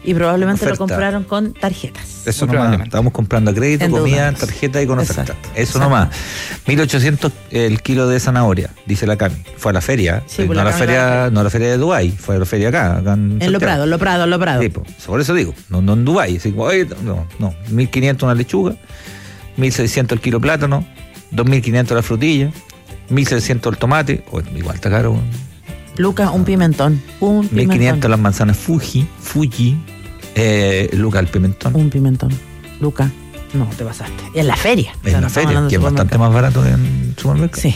Y probablemente oferta. Lo compraron con tarjetas. Eso nomás, estábamos comprando a crédito, comida, tarjeta y con oferta. Eso nomás. 1.800 el kilo de zanahoria, dice la Cami. Fue a la feria, Sí, no a la feria de Dubái, fue a la feria acá en Lo Prado. Sí, por eso digo, no en Dubái. No, 1.500 una lechuga, 1.600 el kilo plátano, 2.500 la frutilla, 1.600 el tomate, igual está caro. Lucas, un pimentón. 1.500 las manzanas Fuji, Lucas el pimentón. Un pimentón. Lucas, no, te pasaste. En la feria. En la feria, que es bastante más barato que en supermercado. Sí.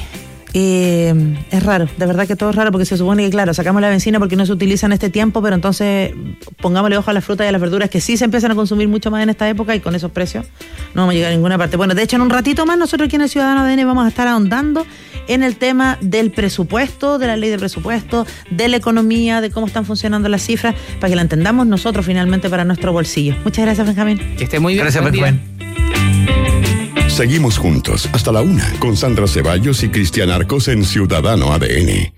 Es raro, de verdad que todo es raro, porque se supone que, claro, sacamos la bencina porque no se utiliza en este tiempo, pero entonces pongámosle ojo a las frutas y a las verduras que sí se empiezan a consumir mucho más en esta época, y con esos precios no vamos a llegar a ninguna parte. Bueno, de hecho, en un ratito más nosotros aquí en el Ciudadano ADN vamos a estar ahondando en el tema del presupuesto, de la ley de presupuesto, de la economía, de cómo están funcionando las cifras, para que la entendamos nosotros finalmente para nuestro bolsillo. Muchas gracias, Benjamín. Que esté muy bien. Gracias, Benjamín. Seguimos juntos hasta la 1 con Sandra Ceballos y Cristian Arcos en Ciudadano ADN.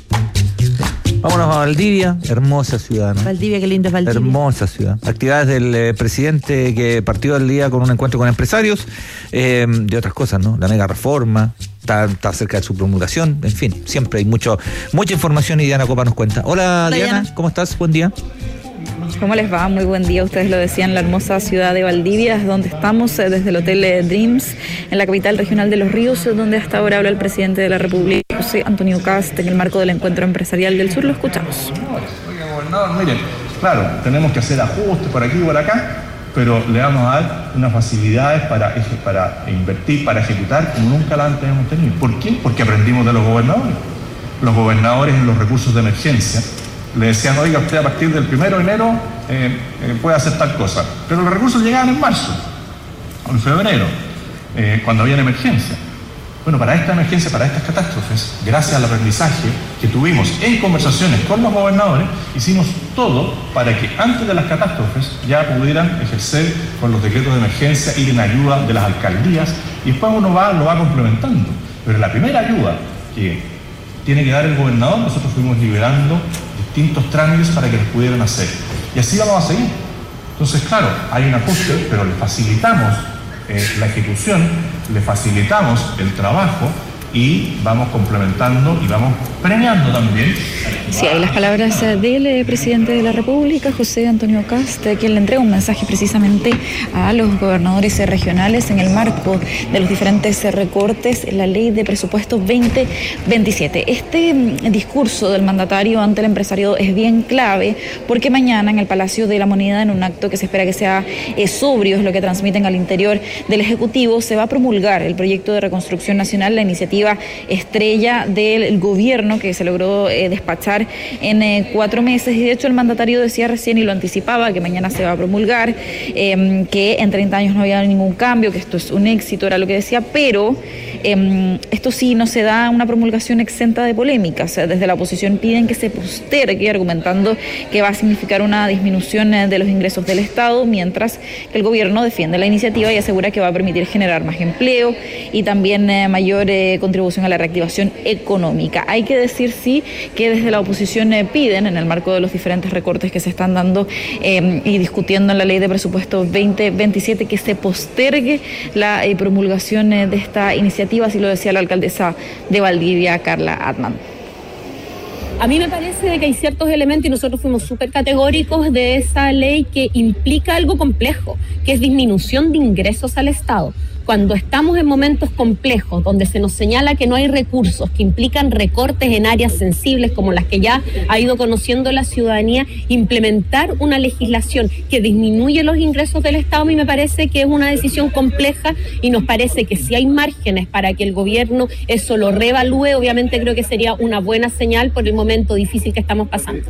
Vámonos a Valdivia, hermosa ciudad, ¿no? Valdivia, qué lindo es Valdivia. Hermosa ciudad. Actividades del presidente que partió el día con un encuentro con empresarios, de otras cosas, ¿no? La mega reforma, está cerca de su promulgación, en fin, siempre hay mucha información y Diana Copa nos cuenta. Hola Diana, ¿cómo estás? Buen día. ¿Cómo les va? Muy buen día. Ustedes lo decían, la hermosa ciudad de Valdivia, es donde estamos, desde el Hotel Dreams, en la capital regional de Los Ríos, donde hasta ahora habla el presidente de la República, José Antonio Kast, en el marco del encuentro empresarial del sur. Lo escuchamos. Oiga, gobernador, miren, claro, tenemos que hacer ajustes por aquí y por acá, pero le vamos a dar unas facilidades para invertir, para ejecutar, como nunca la antes hemos tenido. ¿Por qué? Porque aprendimos de los gobernadores. Los gobernadores en los recursos de emergencia le decían, oiga, usted a partir del 1 de enero puede hacer tal cosa. Pero los recursos llegaban en marzo, o en febrero, cuando había emergencia. Bueno, para esta emergencia, para estas catástrofes, gracias al aprendizaje que tuvimos en conversaciones con los gobernadores, hicimos todo para que antes de las catástrofes ya pudieran ejercer con los decretos de emergencia, ir en ayuda de las alcaldías, y después uno lo va complementando. Pero la primera ayuda que tiene que dar el gobernador, nosotros fuimos liberando distintos trámites para que los pudieran hacer. Y así vamos a seguir. Entonces, claro, hay un ajuste, pero le facilitamos la ejecución, le facilitamos el trabajo y vamos complementando y vamos premiando también. Sí, hay las palabras del presidente de la República, José Antonio Kast, quien le entrega un mensaje precisamente a los gobernadores regionales en el marco de los diferentes recortes en la ley de presupuesto 2027. Este discurso del mandatario ante el empresariado es bien clave, porque mañana en el Palacio de la Moneda, en un acto que se espera que sea sobrio, es lo que transmiten al interior del Ejecutivo, se va a promulgar el proyecto de reconstrucción nacional, la iniciativa estrella del gobierno que se logró despachar en 4 meses. Y de hecho el mandatario decía recién, y lo anticipaba, que mañana se va a promulgar, que en 30 años no había ningún cambio, que esto es un éxito, era lo que decía, pero esto sí no se da una promulgación exenta de polémicas. Desde la oposición piden que se postergue, argumentando que va a significar una disminución de los ingresos del Estado, mientras que el gobierno defiende la iniciativa y asegura que va a permitir generar más empleo y también mayor contribución a la reactivación económica. Hay que decir, sí, que desde la oposición piden, en el marco de los diferentes recortes que se están dando y discutiendo en la ley de presupuesto 2027, que se postergue la promulgación de esta iniciativa, así lo decía la alcaldesa de Valdivia, Carla Atman. A mí me parece que hay ciertos elementos, y nosotros fuimos súper categóricos de esa ley, que implica algo complejo, que es disminución de ingresos al Estado. Cuando estamos en momentos complejos, donde se nos señala que no hay recursos, que implican recortes en áreas sensibles como las que ya ha ido conociendo la ciudadanía, implementar una legislación que disminuye los ingresos del Estado, a mí me parece que es una decisión compleja, y nos parece que si hay márgenes para que el gobierno eso lo reevalúe, obviamente creo que sería una buena señal por el momento difícil que estamos pasando.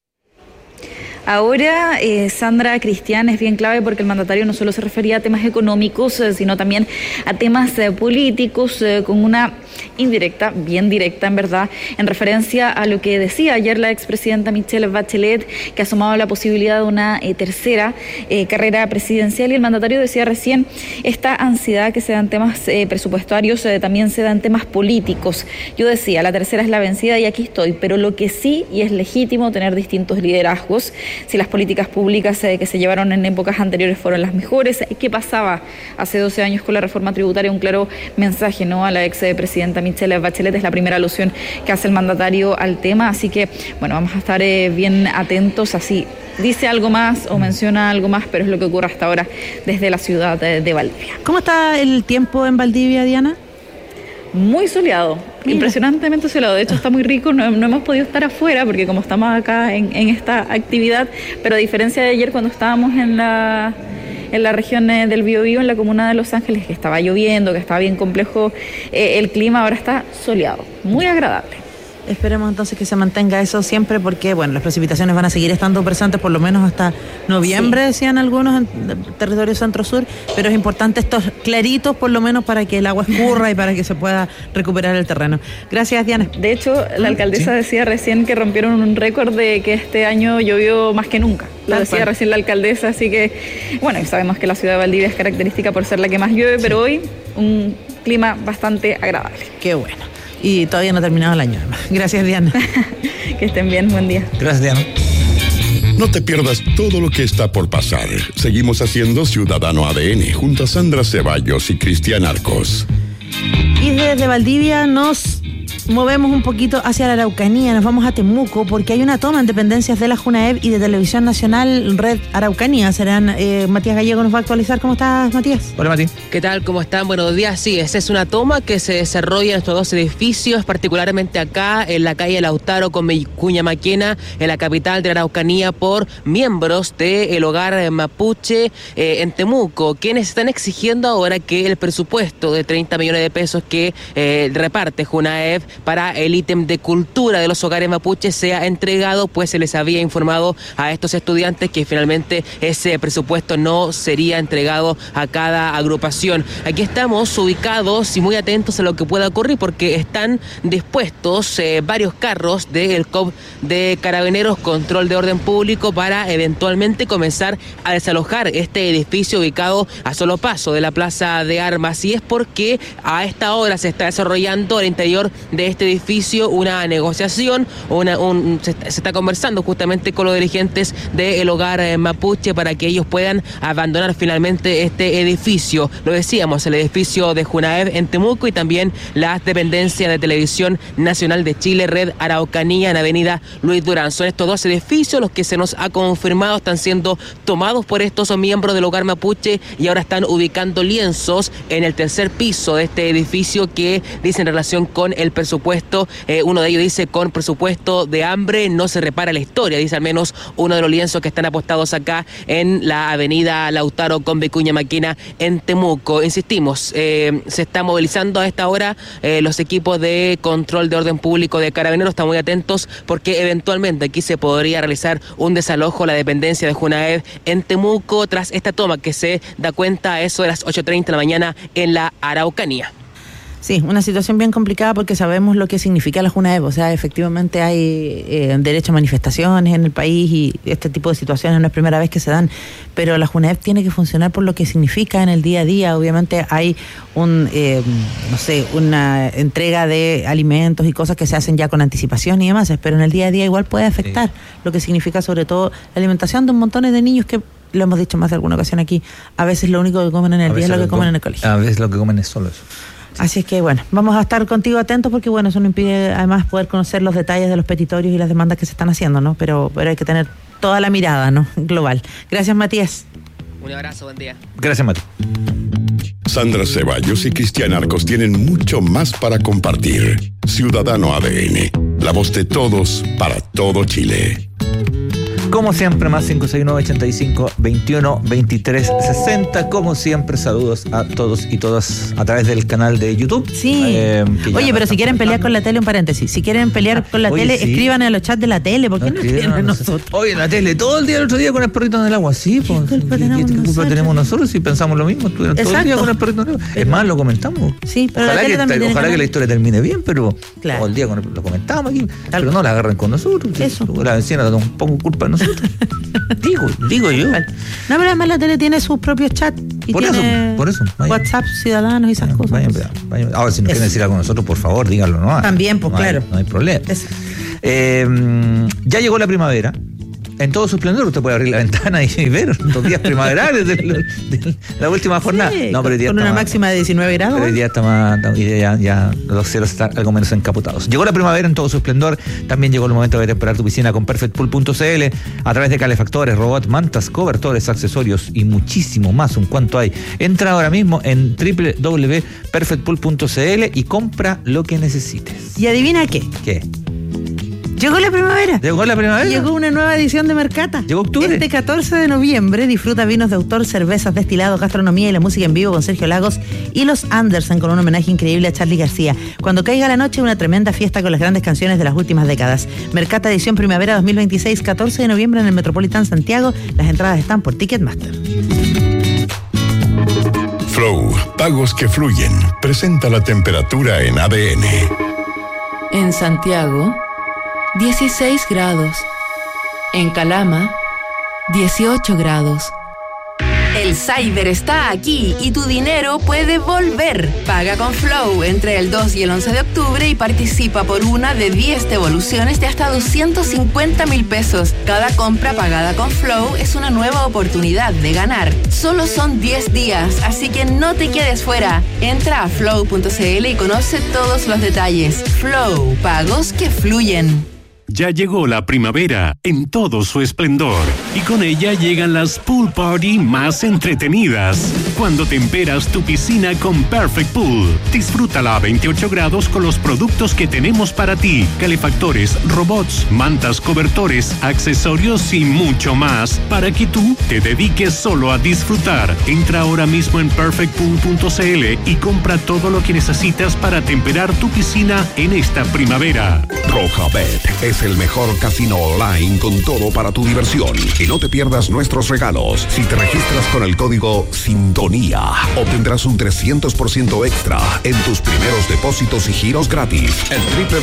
Ahora, Sandra, Cristian, es bien clave, porque el mandatario no solo se refería a temas económicos, sino también a temas políticos, con una indirecta, bien directa en verdad, en referencia a lo que decía ayer la expresidenta Michelle Bachelet, que ha sumado la posibilidad de una tercera carrera presidencial, y el mandatario decía recién, esta ansiedad que se da en temas presupuestarios también se da en temas políticos. Yo decía, la tercera es la vencida y aquí estoy, pero lo que sí, y es legítimo tener distintos liderazgos, si las políticas públicas que se llevaron en épocas anteriores fueron las mejores, ¿qué pasaba hace 12 años con la reforma tributaria? Un claro mensaje, ¿no?, a la expresidenta Michelle Bachelet. Es la primera alusión que hace el mandatario al tema, así que bueno, vamos a estar bien atentos, así dice algo más o menciona algo más, pero es lo que ocurre hasta ahora desde la ciudad de Valdivia. ¿Cómo está el tiempo en Valdivia, Diana? Muy soleado, impresionantemente soleado. De hecho está muy rico, no hemos podido estar afuera porque como estamos acá en esta actividad, pero a diferencia de ayer cuando estábamos en la región del Biobío, en la comuna de Los Ángeles, que estaba lloviendo, que estaba bien complejo el clima, ahora está soleado, muy agradable. Esperemos entonces que se mantenga eso siempre, porque bueno, las precipitaciones van a seguir estando presentes por lo menos hasta noviembre, sí, decían algunos en territorio centro-sur, pero es importante estos claritos por lo menos para que el agua escurra y para que se pueda recuperar el terreno. Gracias, Diana. De hecho, la alcaldesa decía recién que rompieron un récord de que este año llovió más que nunca. Lo decía recién la alcaldesa, así que bueno, y sabemos que la ciudad de Valdivia es característica por ser la que más llueve, pero hoy un clima bastante agradable. Qué bueno. Y todavía no ha terminado el año, además. Gracias, Diana. Que estén bien, buen día. Gracias, Diana. No te pierdas todo lo que está por pasar. Seguimos haciendo Ciudadano ADN junto a Sandra Ceballos y Cristian Arcos. Y desde Valdivia nos movemos un poquito hacia la Araucanía, nos vamos a Temuco porque hay una toma en dependencias de la Junaev y de Televisión Nacional Red Araucanía. Matías Gallego nos va a actualizar. ¿Cómo estás, Matías? Hola, Mati. ¿Qué tal? ¿Cómo están? Buenos días. Sí, esa es una toma que se desarrolla en estos dos edificios, particularmente acá en la calle Lautaro con Vicuña Maquena, en la capital de la Araucanía, por miembros del hogar mapuche en Temuco, quienes están exigiendo ahora que el presupuesto de 30 millones de pesos que reparte Junaev para el ítem de cultura de los hogares mapuches sea entregado, pues se les había informado a estos estudiantes que finalmente ese presupuesto no sería entregado a cada agrupación. Aquí estamos ubicados y muy atentos a lo que pueda ocurrir porque están dispuestos varios carros del COP de Carabineros, Control de Orden Público, para eventualmente comenzar a desalojar este edificio ubicado a solo paso de la Plaza de Armas, y es porque a esta hora se está desarrollando al interior de este edificio una negociación, se está conversando justamente con los dirigentes del hogar mapuche para que ellos puedan abandonar finalmente este edificio. Lo decíamos, el edificio de Junaev en Temuco y también las dependencias de Televisión Nacional de Chile, Red Araucanía, en Avenida Luis Durán. Son estos dos edificios los que se nos ha confirmado están siendo tomados por estos miembros del hogar mapuche y ahora están ubicando lienzos en el tercer piso de este edificio que dice en relación con el presupuesto. Uno de ellos dice: con presupuesto de hambre no se repara la historia, dice al menos uno de los lienzos que están apostados acá en la avenida Lautaro con Vicuña Maquena en Temuco. Insistimos, se está movilizando a esta hora los equipos de control de orden público de Carabineros. Están muy atentos porque eventualmente aquí se podría realizar un desalojo a la dependencia de Junaev en Temuco tras esta toma que se da cuenta a eso de las 8:30 de la mañana en la Araucanía. Sí, una situación bien complicada porque sabemos lo que significa la Junaev. O sea, efectivamente hay derecho a manifestaciones en el país y este tipo de situaciones no es primera vez que se dan, pero la Junaev tiene que funcionar por lo que significa en el día a día. Obviamente hay una entrega de alimentos y cosas que se hacen ya con anticipación y demás, pero en el día a día igual puede afectar lo que significa sobre todo la alimentación de un montón de niños que, lo hemos dicho más de alguna ocasión aquí, a veces lo único que comen en el día es lo que comen en el colegio. A veces lo que comen es solo eso. Así es que bueno, vamos a estar contigo atentos porque bueno, eso no impide además poder conocer los detalles de los petitorios y las demandas que se están haciendo, ¿no? Pero hay que tener toda la mirada, ¿no? Global. Gracias, Matías. Un abrazo, buen día. Gracias, Mati. Sandra Ceballos y Cristian Arcos tienen mucho más para compartir. Ciudadano ADN, la voz de todos para todo Chile. Como siempre, más 569-85-21-23-60. Como siempre, saludos a todos y todas a través del canal de YouTube. Sí. Oye, pero si quieren pelear con la tele, un paréntesis. Si quieren pelear con la tele, sí, escriban en los chats de la tele. ¿Por qué no escriben a nosotros? Oye, en la tele, todo el día, el otro día con el perrito en el agua. Sí, pues. ¿Qué culpa tenemos nosotros si pensamos lo mismo? Estuvieron todo el día con el perrito en el agua. Es más, lo comentamos. Sí, pero ojalá que la historia termine bien, pero claro, todo el día lo comentamos aquí. Pero no la agarren con nosotros. Eso. La vecina no pongo culpa de nosotros. digo yo. No, pero además la tele tiene sus propios chats. Y por eso. Vaya. WhatsApp ciudadanos y esas cosas. Vaya. Ahora, si nos quieren decir algo a nosotros, por favor, díganlo, ¿no? También, pues claro. No hay problema. Ya llegó la primavera. En todo su esplendor, usted puede abrir la ventana y ver los días primaverales de la última jornada. Sí, no, pero con una máxima de 19 grados. Pero hoy día está más, ya los cielos están algo menos encapotados. Llegó la primavera en todo su esplendor. También llegó el momento de temperar tu piscina con perfectpool.cl a través de calefactores, robots, mantas, cobertores, accesorios y muchísimo más. ¿Un cuánto hay? Entra ahora mismo en www.perfectpool.cl y compra lo que necesites. ¿Y adivina qué? ¿Qué? Llegó la primavera. ¿Llegó la primavera? Llegó una nueva edición de Mercata. ¿Llegó octubre? Este 14 de noviembre disfruta vinos de autor, cervezas, destilados, gastronomía y la música en vivo con Sergio Lagos y los Anderson con un homenaje increíble a Charly García. Cuando caiga la noche, una tremenda fiesta con las grandes canciones de las últimas décadas. Mercata edición primavera 2026, 14 de noviembre en el Metropolitan Santiago. Las entradas están por Ticketmaster. Flow, pagos que fluyen. Presenta la temperatura en ADN. En Santiago, 16 grados. En Calama, 18 grados. El Cyber está aquí y tu dinero puede volver. Paga con Flow entre el 2 y el 11 de octubre y participa por una de 10 devoluciones de hasta 250,000 pesos. Cada compra pagada con Flow es una nueva oportunidad de ganar. Solo son 10 días, así que no te quedes fuera. Entra a flow.cl y conoce todos los detalles. Flow, pagos que fluyen. Ya llegó la primavera en todo su esplendor y con ella llegan las pool party más entretenidas. Cuando temperas tu piscina con Perfect Pool, disfrútala a 28 grados con los productos que tenemos para ti: calefactores, robots, mantas, cobertores, accesorios y mucho más, para que tú te dediques solo a disfrutar. Entra ahora mismo en perfectpool.cl y compra todo lo que necesitas para temperar tu piscina en esta primavera. Rojabet es el mejor casino online con todo para tu diversión. Y no te pierdas nuestros regalos. Si te registras con el código Sintonía, obtendrás un 300% extra en tus primeros depósitos y giros gratis en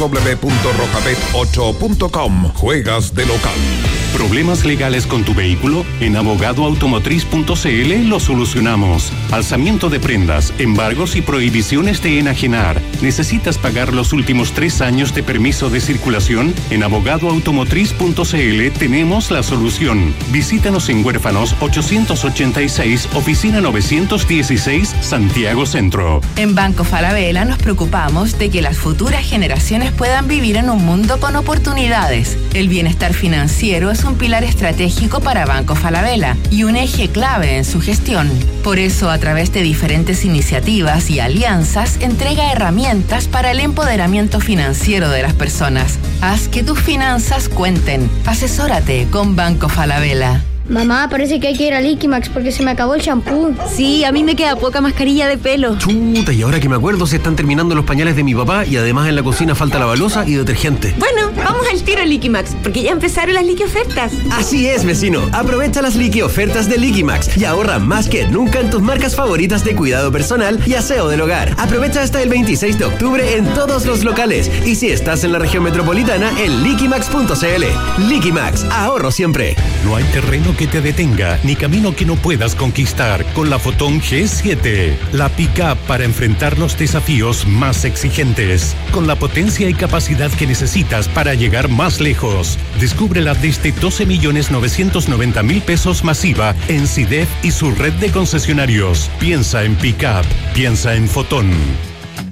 www.rojabet8.com. Juegas de local. ¿Problemas legales con tu vehículo? En abogadoautomotriz.cl lo solucionamos. Alzamiento de prendas, embargos y prohibiciones de enajenar. ¿Necesitas pagar los últimos 3 años de permiso de circulación? En abogadoautomotriz.cl tenemos la solución. Visítanos en Huérfanos 886, oficina 916, Santiago Centro. En Banco Falabella nos preocupamos de que las futuras generaciones puedan vivir en un mundo con oportunidades. El bienestar financiero es un pilar estratégico para Banco Falabella y un eje clave en su gestión. Por eso, a través de diferentes iniciativas y alianzas, entrega herramientas para el empoderamiento financiero de las personas. Haz que tus finanzas cuenten. Asesórate con Banco Falabella. Mamá, parece que hay que ir al Liquimax porque se me acabó el champú. Sí, a mí me queda poca mascarilla de pelo. Chuta, y ahora que me acuerdo se están terminando los pañales de mi papá y además en la cocina falta la balosa y detergente. Bueno, vamos al tiro Liquimax porque ya empezaron las Liqui ofertas. Así es, vecino. Aprovecha las Liqui ofertas de Liquimax y ahorra más que nunca en tus marcas favoritas de cuidado personal y aseo del hogar. Aprovecha hasta el 26 de octubre en todos los locales y si estás en la región metropolitana en liquimax.cl. Liquimax, ahorro siempre. No hay terreno que te detenga, ni camino que no puedas conquistar con la Fotón G7, la pick-up para enfrentar los desafíos más exigentes, con la potencia y capacidad que necesitas para llegar más lejos. Descúbrela desde 12.990.000 pesos masiva en CIDEF y su red de concesionarios. Piensa en pick-up, piensa en Fotón.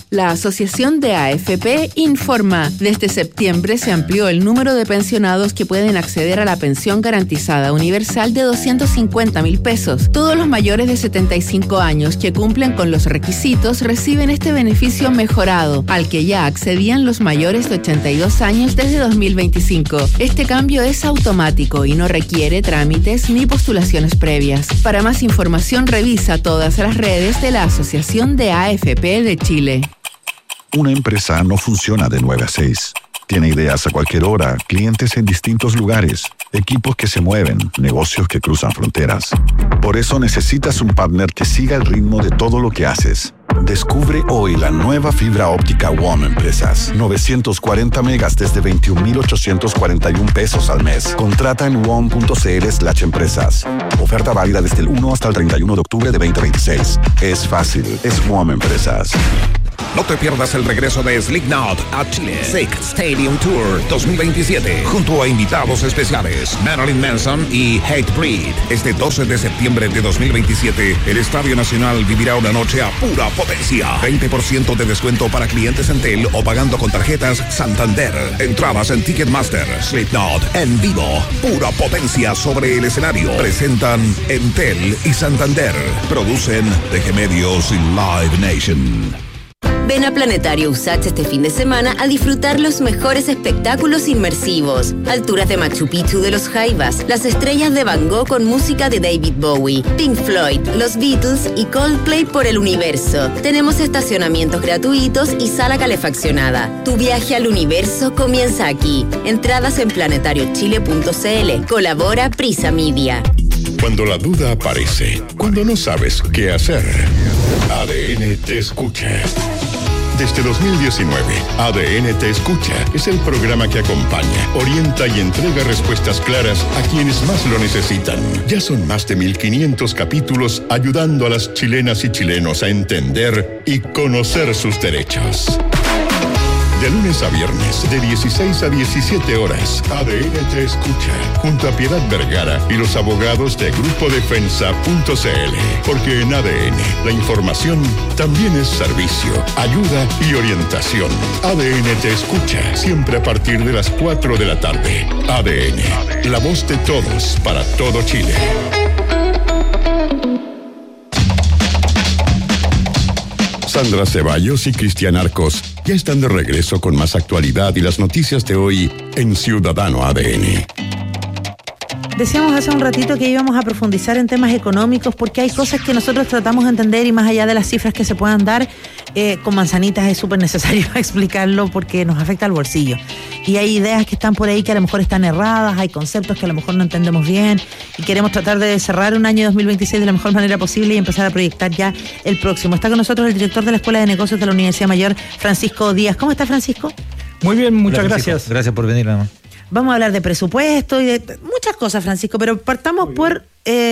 La Asociación de AFP informa, desde septiembre se amplió el número de pensionados que pueden acceder a la pensión garantizada universal de 250.000 pesos. Todos los mayores de 75 años que cumplen con los requisitos reciben este beneficio mejorado, al que ya accedían los mayores de 82 años desde 2025. Este cambio es automático y no requiere trámites ni postulaciones previas. Para más información, revisa todas las redes de la Asociación de AFP de Chile. Una empresa no funciona de 9 a 6. Tiene ideas a cualquier hora, clientes en distintos lugares, equipos que se mueven, negocios que cruzan fronteras. Por eso necesitas un partner que siga el ritmo de todo lo que haces. Descubre hoy la nueva fibra óptica WOM Empresas. 940 megas desde 21.841 pesos al mes. Contrata en WOM.cl/empresas. Oferta válida desde el 1 hasta el 31 de octubre de 2026. Es fácil, es WOM Empresas. No te pierdas el regreso de Slipknot a Chile. Sick Stadium Tour 2027. Junto a invitados especiales Marilyn Manson y Hatebreed. Este 12 de septiembre de 2027, el Estadio Nacional vivirá una noche a pura potencia. 20% de descuento para clientes Entel o pagando con tarjetas Santander. Entradas en Ticketmaster. Slipknot en vivo. Pura potencia sobre el escenario. Presentan Entel y Santander. Producen DG Medios y Live Nation. Ven a Planetario Usach este fin de semana a disfrutar los mejores espectáculos inmersivos. Alturas de Machu Picchu de los Jaivas, las estrellas de Van Gogh con música de David Bowie, Pink Floyd, los Beatles y Coldplay por el universo. Tenemos estacionamientos gratuitos y sala calefaccionada. Tu viaje al universo comienza aquí. Entradas en planetariochile.cl. Colabora Prisa Media. Cuando la duda aparece, cuando no sabes qué hacer, ADN te escucha. Desde 2019, ADN te escucha es el programa que acompaña, orienta y entrega respuestas claras a quienes más lo necesitan. Ya son más de 1.500 capítulos ayudando a las chilenas y chilenos a entender y conocer sus derechos. De lunes a viernes, de 16 a 17 horas, ADN te escucha, junto a Piedad Vergara y los abogados de GrupoDefensa.cl. Porque en ADN, la información también es servicio, ayuda y orientación. ADN te escucha, siempre a partir de las 4 de la tarde. ADN, la voz de todos, para todo Chile. Sandra Ceballos y Cristian Arcos ya están de regreso con más actualidad y las noticias de hoy en Ciudadano ADN. Decíamos hace un ratito que íbamos a profundizar en temas económicos porque hay cosas que nosotros tratamos de entender y más allá de las cifras que se puedan dar, con manzanitas es súper necesario explicarlo porque nos afecta al bolsillo. Y hay ideas que están por ahí que a lo mejor están erradas, hay conceptos que a lo mejor no entendemos bien y queremos tratar de cerrar un año 2026 de la mejor manera posible y empezar a proyectar ya el próximo. Está con nosotros el director de la Escuela de Negocios de la Universidad Mayor, Francisco Díaz. ¿Cómo está, Francisco? Muy bien, muchas gracias. Gracias por venir, mamá. Vamos a hablar de presupuesto y de muchas cosas, Francisco, pero partamos por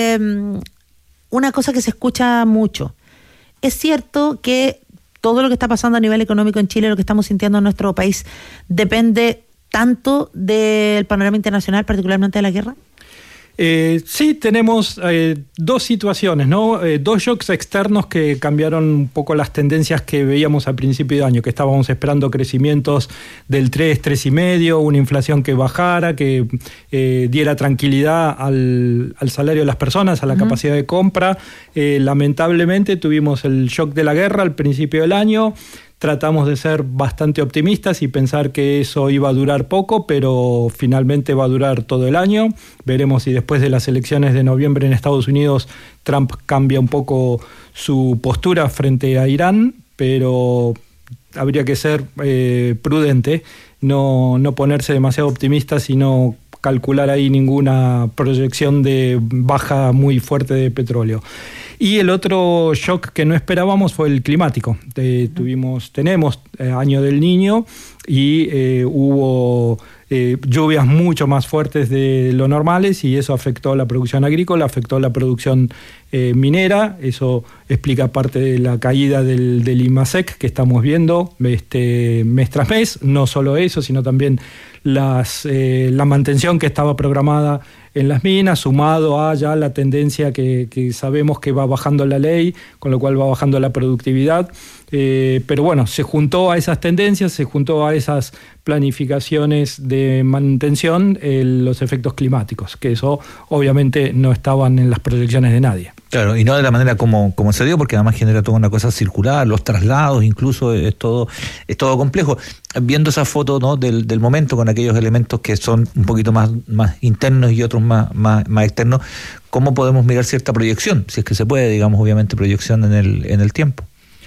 una cosa que se escucha mucho. Es cierto que todo lo que está pasando a nivel económico en Chile, lo que estamos sintiendo en nuestro país, depende tanto del panorama internacional, particularmente de la guerra. Sí, tenemos dos situaciones, ¿no? Dos shocks externos que cambiaron un poco las tendencias que veíamos a principio de año, que estábamos esperando crecimientos del 3,5, una inflación que bajara, que diera tranquilidad al salario de las personas, a la capacidad de compra. Lamentablemente tuvimos el shock de la guerra al principio del año. Tratamos de ser bastante optimistas y pensar que eso iba a durar poco, pero finalmente va a durar todo el año. Veremos si después de las elecciones de noviembre en Estados Unidos Trump cambia un poco su postura frente a Irán, pero habría que ser prudente, no ponerse demasiado optimista, sino calcular ahí ninguna proyección de baja muy fuerte de petróleo. Y el otro shock que no esperábamos fue el climático. Tenemos año del Niño y hubo lluvias mucho más fuertes de lo normales y eso afectó la producción agrícola, afectó la producción minera. Eso explica parte de la caída del IMASEC que estamos viendo mes tras mes. No solo eso, sino también la mantención que estaba programada en las minas, sumado a ya la tendencia que sabemos que va bajando la ley, con lo cual va bajando la productividad. Pero bueno, se juntó a esas tendencias, se juntó a esas planificaciones de manutención los efectos climáticos, que eso obviamente no estaban en las proyecciones de nadie. Claro, y no de la manera como se dio, porque además genera toda una cosa circular, los traslados, incluso es todo complejo. Viendo esa foto, ¿no?, del momento con aquellos elementos que son un poquito más internos y otros más externos, ¿cómo podemos mirar cierta proyección? Si es que se puede, digamos, obviamente proyección en el tiempo.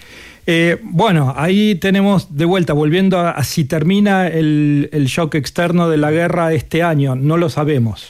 Bueno, ahí tenemos de vuelta, volviendo a si termina el shock externo de la guerra este año, no lo sabemos.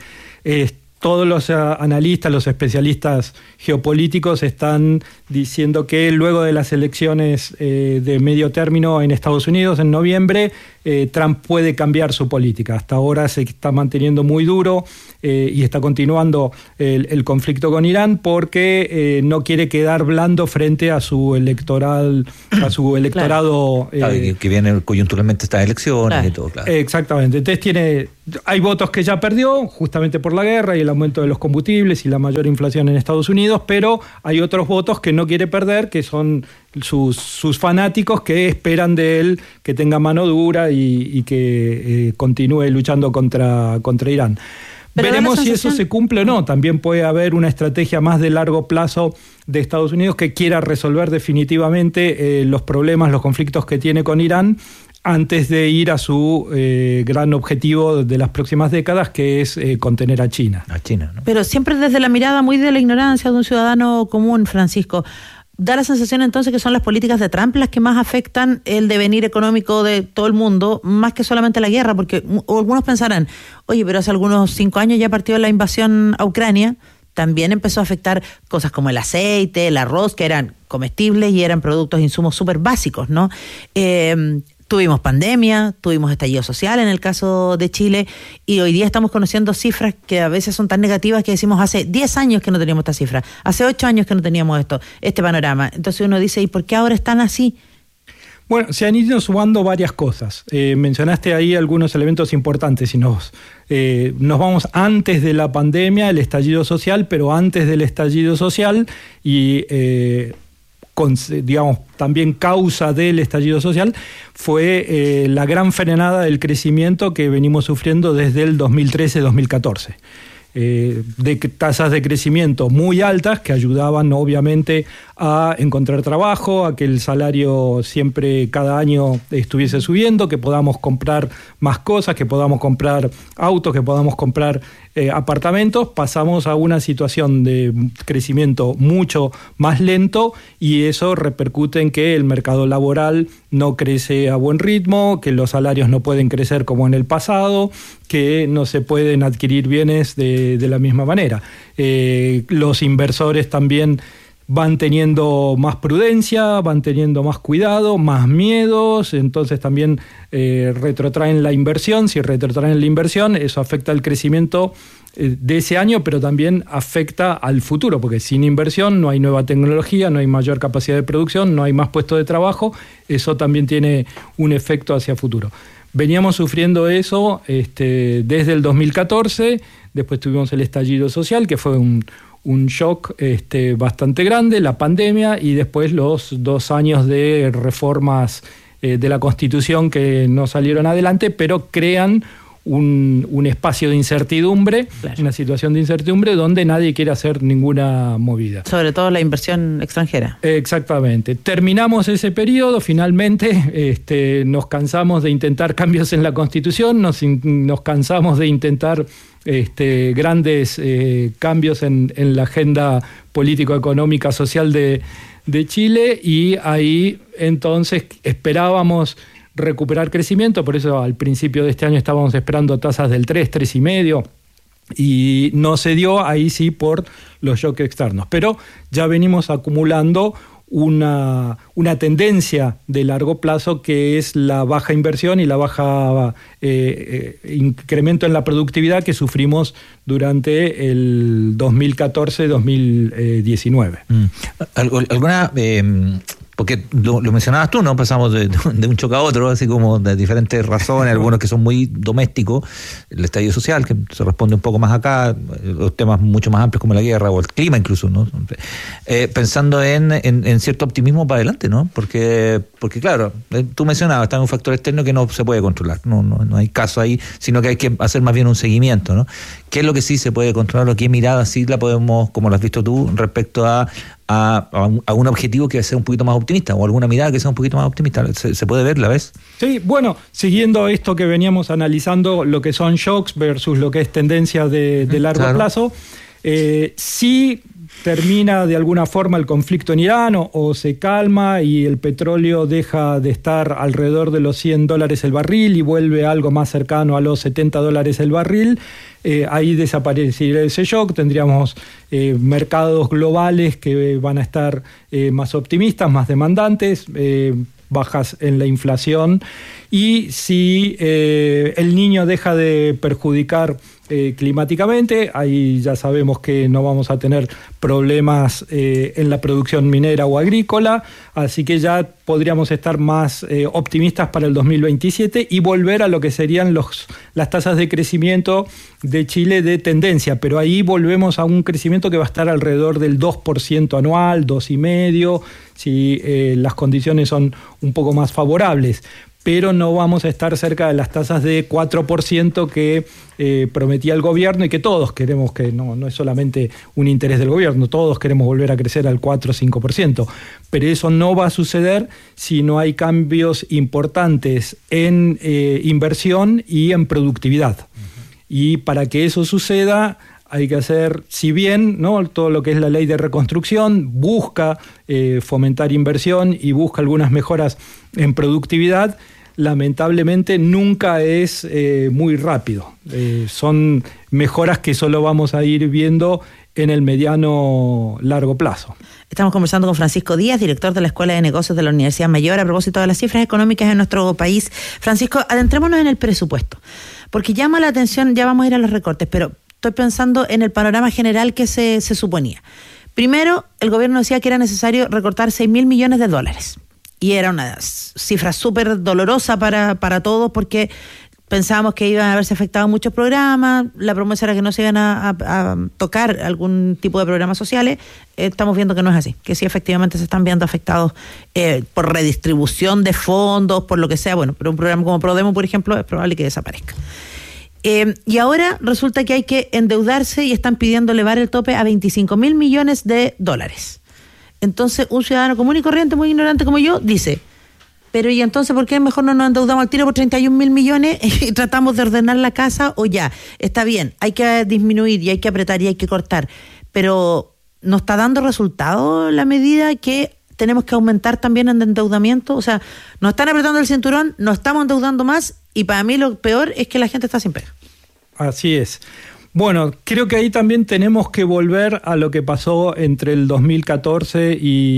Todos los analistas, los especialistas geopolíticos están diciendo que luego de las elecciones de medio término en Estados Unidos en noviembre, Trump puede cambiar su política. Hasta ahora se está manteniendo muy duro y está continuando el conflicto con Irán porque no quiere quedar blando frente a su electorado. Claro, que viene coyunturalmente estas elecciones, claro, y todo, claro. Exactamente. Entonces hay votos que ya perdió justamente por la guerra y el aumento de los combustibles y la mayor inflación en Estados Unidos, pero hay otros votos que no quiere perder, que son sus fanáticos que esperan de él que tenga mano dura y que continúe luchando contra Irán. Pero veremos si eso se cumple o no. También puede haber una estrategia más de largo plazo de Estados Unidos que quiera resolver definitivamente los problemas, los conflictos que tiene con Irán antes de ir a su gran objetivo de las próximas décadas, que es contener a China. ¿No? Pero siempre desde la mirada muy de la ignorancia de un ciudadano común, Francisco. Da la sensación entonces que son las políticas de Trump las que más afectan el devenir económico de todo el mundo, más que solamente la guerra, porque algunos pensarán, oye, pero hace algunos 5 años ya partió la invasión a Ucrania, también empezó a afectar cosas como el aceite, el arroz, que eran comestibles y eran productos, insumos súper básicos, ¿no? Tuvimos pandemia, tuvimos estallido social en el caso de Chile y hoy día estamos conociendo cifras que a veces son tan negativas que decimos hace 10 años que no teníamos esta cifra, hace 8 años que no teníamos este panorama. Entonces uno dice, ¿y por qué ahora están así? Bueno, se han ido sumando varias cosas. Mencionaste ahí algunos elementos importantes y nos vamos antes de la pandemia, el estallido social, pero antes del estallido social y también causa del estallido social fue la gran frenada del crecimiento que venimos sufriendo desde el 2013-2014. De tasas de crecimiento muy altas que ayudaban obviamente a encontrar trabajo, a que el salario siempre cada año estuviese subiendo, que podamos comprar más cosas, que podamos comprar autos, que podamos comprar apartamentos. Pasamos a una situación de crecimiento mucho más lento y eso repercute en que el mercado laboral no crece a buen ritmo, que los salarios no pueden crecer como en el pasado, que no se pueden adquirir bienes de la misma manera. Los inversores también van teniendo más prudencia, van teniendo más cuidado, más miedos, entonces también retrotraen la inversión. Si retrotraen la inversión, eso afecta el crecimiento de ese año, pero también afecta al futuro, porque sin inversión no hay nueva tecnología, no hay mayor capacidad de producción, no hay más puestos de trabajo, eso también tiene un efecto hacia futuro. Veníamos sufriendo eso desde el 2014, después tuvimos el estallido social, que fue un shock bastante grande, la pandemia y después los 2 años de reformas de la Constitución que no salieron adelante, pero crean un espacio de incertidumbre, claro, una situación de incertidumbre donde nadie quiere hacer ninguna movida. Sobre todo la inversión extranjera. Exactamente. Terminamos ese periodo, finalmente nos cansamos de intentar cambios en la Constitución, nos cansamos de intentar grandes cambios en la agenda político-económica social de Chile y ahí entonces esperábamos recuperar crecimiento, por eso al principio de este año estábamos esperando tasas del 3,5 y no se dio, ahí sí por los shocks externos, pero ya venimos acumulando una tendencia de largo plazo que es la baja inversión y la baja incremento en la productividad que sufrimos durante el 2014-2019. ¿Alguna Porque lo mencionabas tú, ¿no? Pasamos de un choque a otro, así como de diferentes razones, algunos que son muy domésticos, el estallido social, que se responde un poco más acá, los temas mucho más amplios como la guerra o el clima incluso, ¿no? Pensando en cierto optimismo para adelante, ¿no? Porque claro, tú mencionabas, está en un factor externo que no se puede controlar, no hay caso ahí, sino que hay que hacer más bien un seguimiento, ¿no? ¿Qué es lo que sí se puede controlar o qué mirada sí la podemos, como lo has visto tú, respecto a un objetivo que sea un poquito más optimista o alguna mirada que sea un poquito más optimista? ¿Se puede ver, la ves? Sí, bueno, siguiendo esto que veníamos analizando, lo que son shocks versus lo que es tendencia de largo plazo, sí termina de alguna forma el conflicto en Irán o se calma y el petróleo deja de estar alrededor de los $100 el barril y vuelve algo más cercano a los $70 el barril. Ahí desaparecería ese shock, tendríamos mercados globales que van a estar más optimistas, más demandantes, bajas en la inflación, y si el Niño deja de perjudicar climáticamente, ahí ya sabemos que no vamos a tener problemas en la producción minera o agrícola, así que ya podríamos estar más optimistas para el 2027 y volver a lo que serían las tasas de crecimiento de Chile de tendencia, pero ahí volvemos a un crecimiento que va a estar alrededor del 2% anual, 2,5%, si las condiciones son un poco más favorables, pero no vamos a estar cerca de las tasas de 4% que prometía el gobierno y que todos queremos, que no es solamente un interés del gobierno, todos queremos volver a crecer al 4 o 5%, pero eso no va a suceder si no hay cambios importantes en inversión y en productividad. Y para que eso suceda hay que hacer, si bien, ¿no?, todo lo que es la ley de reconstrucción busca fomentar inversión y busca algunas mejoras en productividad, lamentablemente nunca es muy rápido. Son mejoras que solo vamos a ir viendo en el mediano largo plazo. Estamos conversando con Francisco Díaz, director de la Escuela de Negocios de la Universidad Mayor, a propósito de las cifras económicas en nuestro país. Francisco, adentrémonos en el presupuesto, porque llama la atención, ya vamos a ir a los recortes, pero estoy pensando en el panorama general que se suponía. Primero, el gobierno decía que era necesario recortar $6.000 millones. Y era una cifra súper dolorosa para todos porque pensábamos que iban a haberse afectado muchos programas, la promesa era que no se iban a tocar algún tipo de programas sociales. Estamos viendo que no es así, que sí efectivamente se están viendo afectados por redistribución de fondos, por lo que sea. Bueno, pero un programa como Prodemo, por ejemplo, es probable que desaparezca. Y ahora resulta que hay que endeudarse y están pidiendo elevar el tope a $25.000 millones. Entonces un ciudadano común y corriente, muy ignorante como yo, dice, pero ¿y entonces por qué mejor no nos endeudamos al tiro por 31.000 millones y tratamos de ordenar la casa? O ya, está bien, hay que disminuir y hay que apretar y hay que cortar, pero ¿no está dando resultado la medida que tenemos que aumentar también en endeudamiento? O sea, nos están apretando el cinturón, nos estamos endeudando más y para mí lo peor es que la gente está sin pega. Así es. Bueno, creo que ahí también tenemos que volver a lo que pasó entre el 2014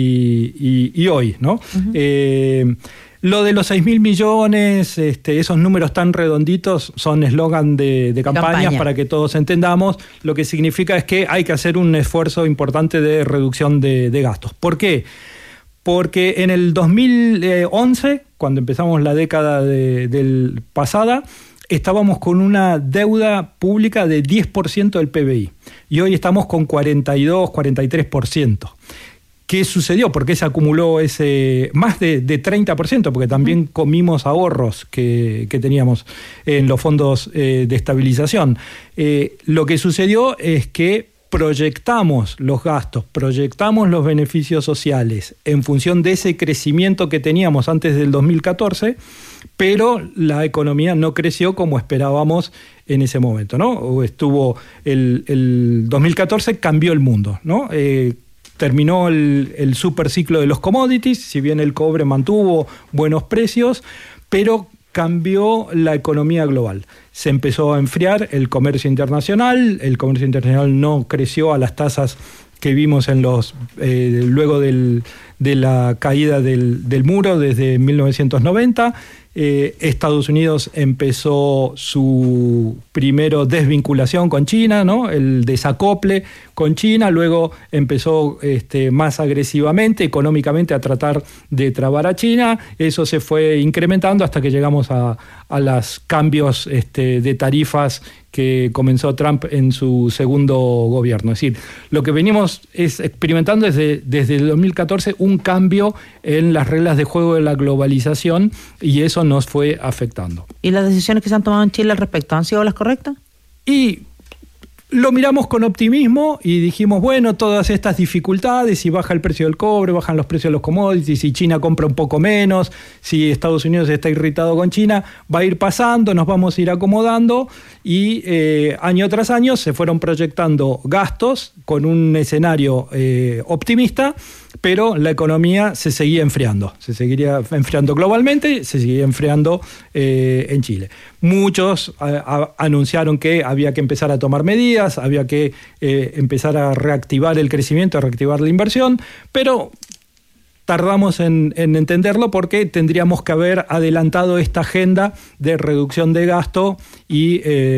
y hoy, ¿no? Uh-huh. Lo de los 6.000 millones, esos números tan redonditos son eslogan de campañas para que todos entendamos. Lo que significa es que hay que hacer un esfuerzo importante de reducción de gastos. ¿Por qué? Porque en el 2011, cuando empezamos la década del pasada, estábamos con una deuda pública de 10% del PBI y hoy estamos con 42, 43%. ¿Qué sucedió? ¿Por qué se acumuló ese más de 30%? Porque también comimos ahorros que teníamos en los fondos de estabilización. Lo que sucedió es que proyectamos los gastos, proyectamos los beneficios sociales en función de ese crecimiento que teníamos antes del 2014, pero la economía no creció como esperábamos en ese momento, ¿no? Estuvo el 2014 cambió el mundo, ¿no? Terminó el superciclo de los commodities, si bien el cobre mantuvo buenos precios, pero cambió la economía global. Se empezó a enfriar el comercio internacional no creció a las tasas que vimos en luego de la caída del muro desde 1990. Estados Unidos empezó su primero desvinculación con China, ¿no? El desacople con China, luego empezó más agresivamente, económicamente, a tratar de trabar a China. Eso se fue incrementando hasta que llegamos a los cambios de tarifas que comenzó Trump en su segundo gobierno. Es decir, lo que venimos es experimentando desde el 2014 un cambio en las reglas de juego de la globalización, y eso nos fue afectando. ¿Y las decisiones que se han tomado en Chile al respecto han sido las correctas? Y lo miramos con optimismo y dijimos, bueno, todas estas dificultades, si baja el precio del cobre, bajan los precios de los commodities, si China compra un poco menos, si Estados Unidos está irritado con China, va a ir pasando, nos vamos a ir acomodando, y año tras año se fueron proyectando gastos con un escenario optimista, pero la economía se seguía enfriando globalmente, se seguía enfriando en Chile. Muchos anunciaron que había que empezar a tomar medidas, había que empezar a reactivar el crecimiento, a reactivar la inversión, pero tardamos en entenderlo porque tendríamos que haber adelantado esta agenda de reducción de gasto y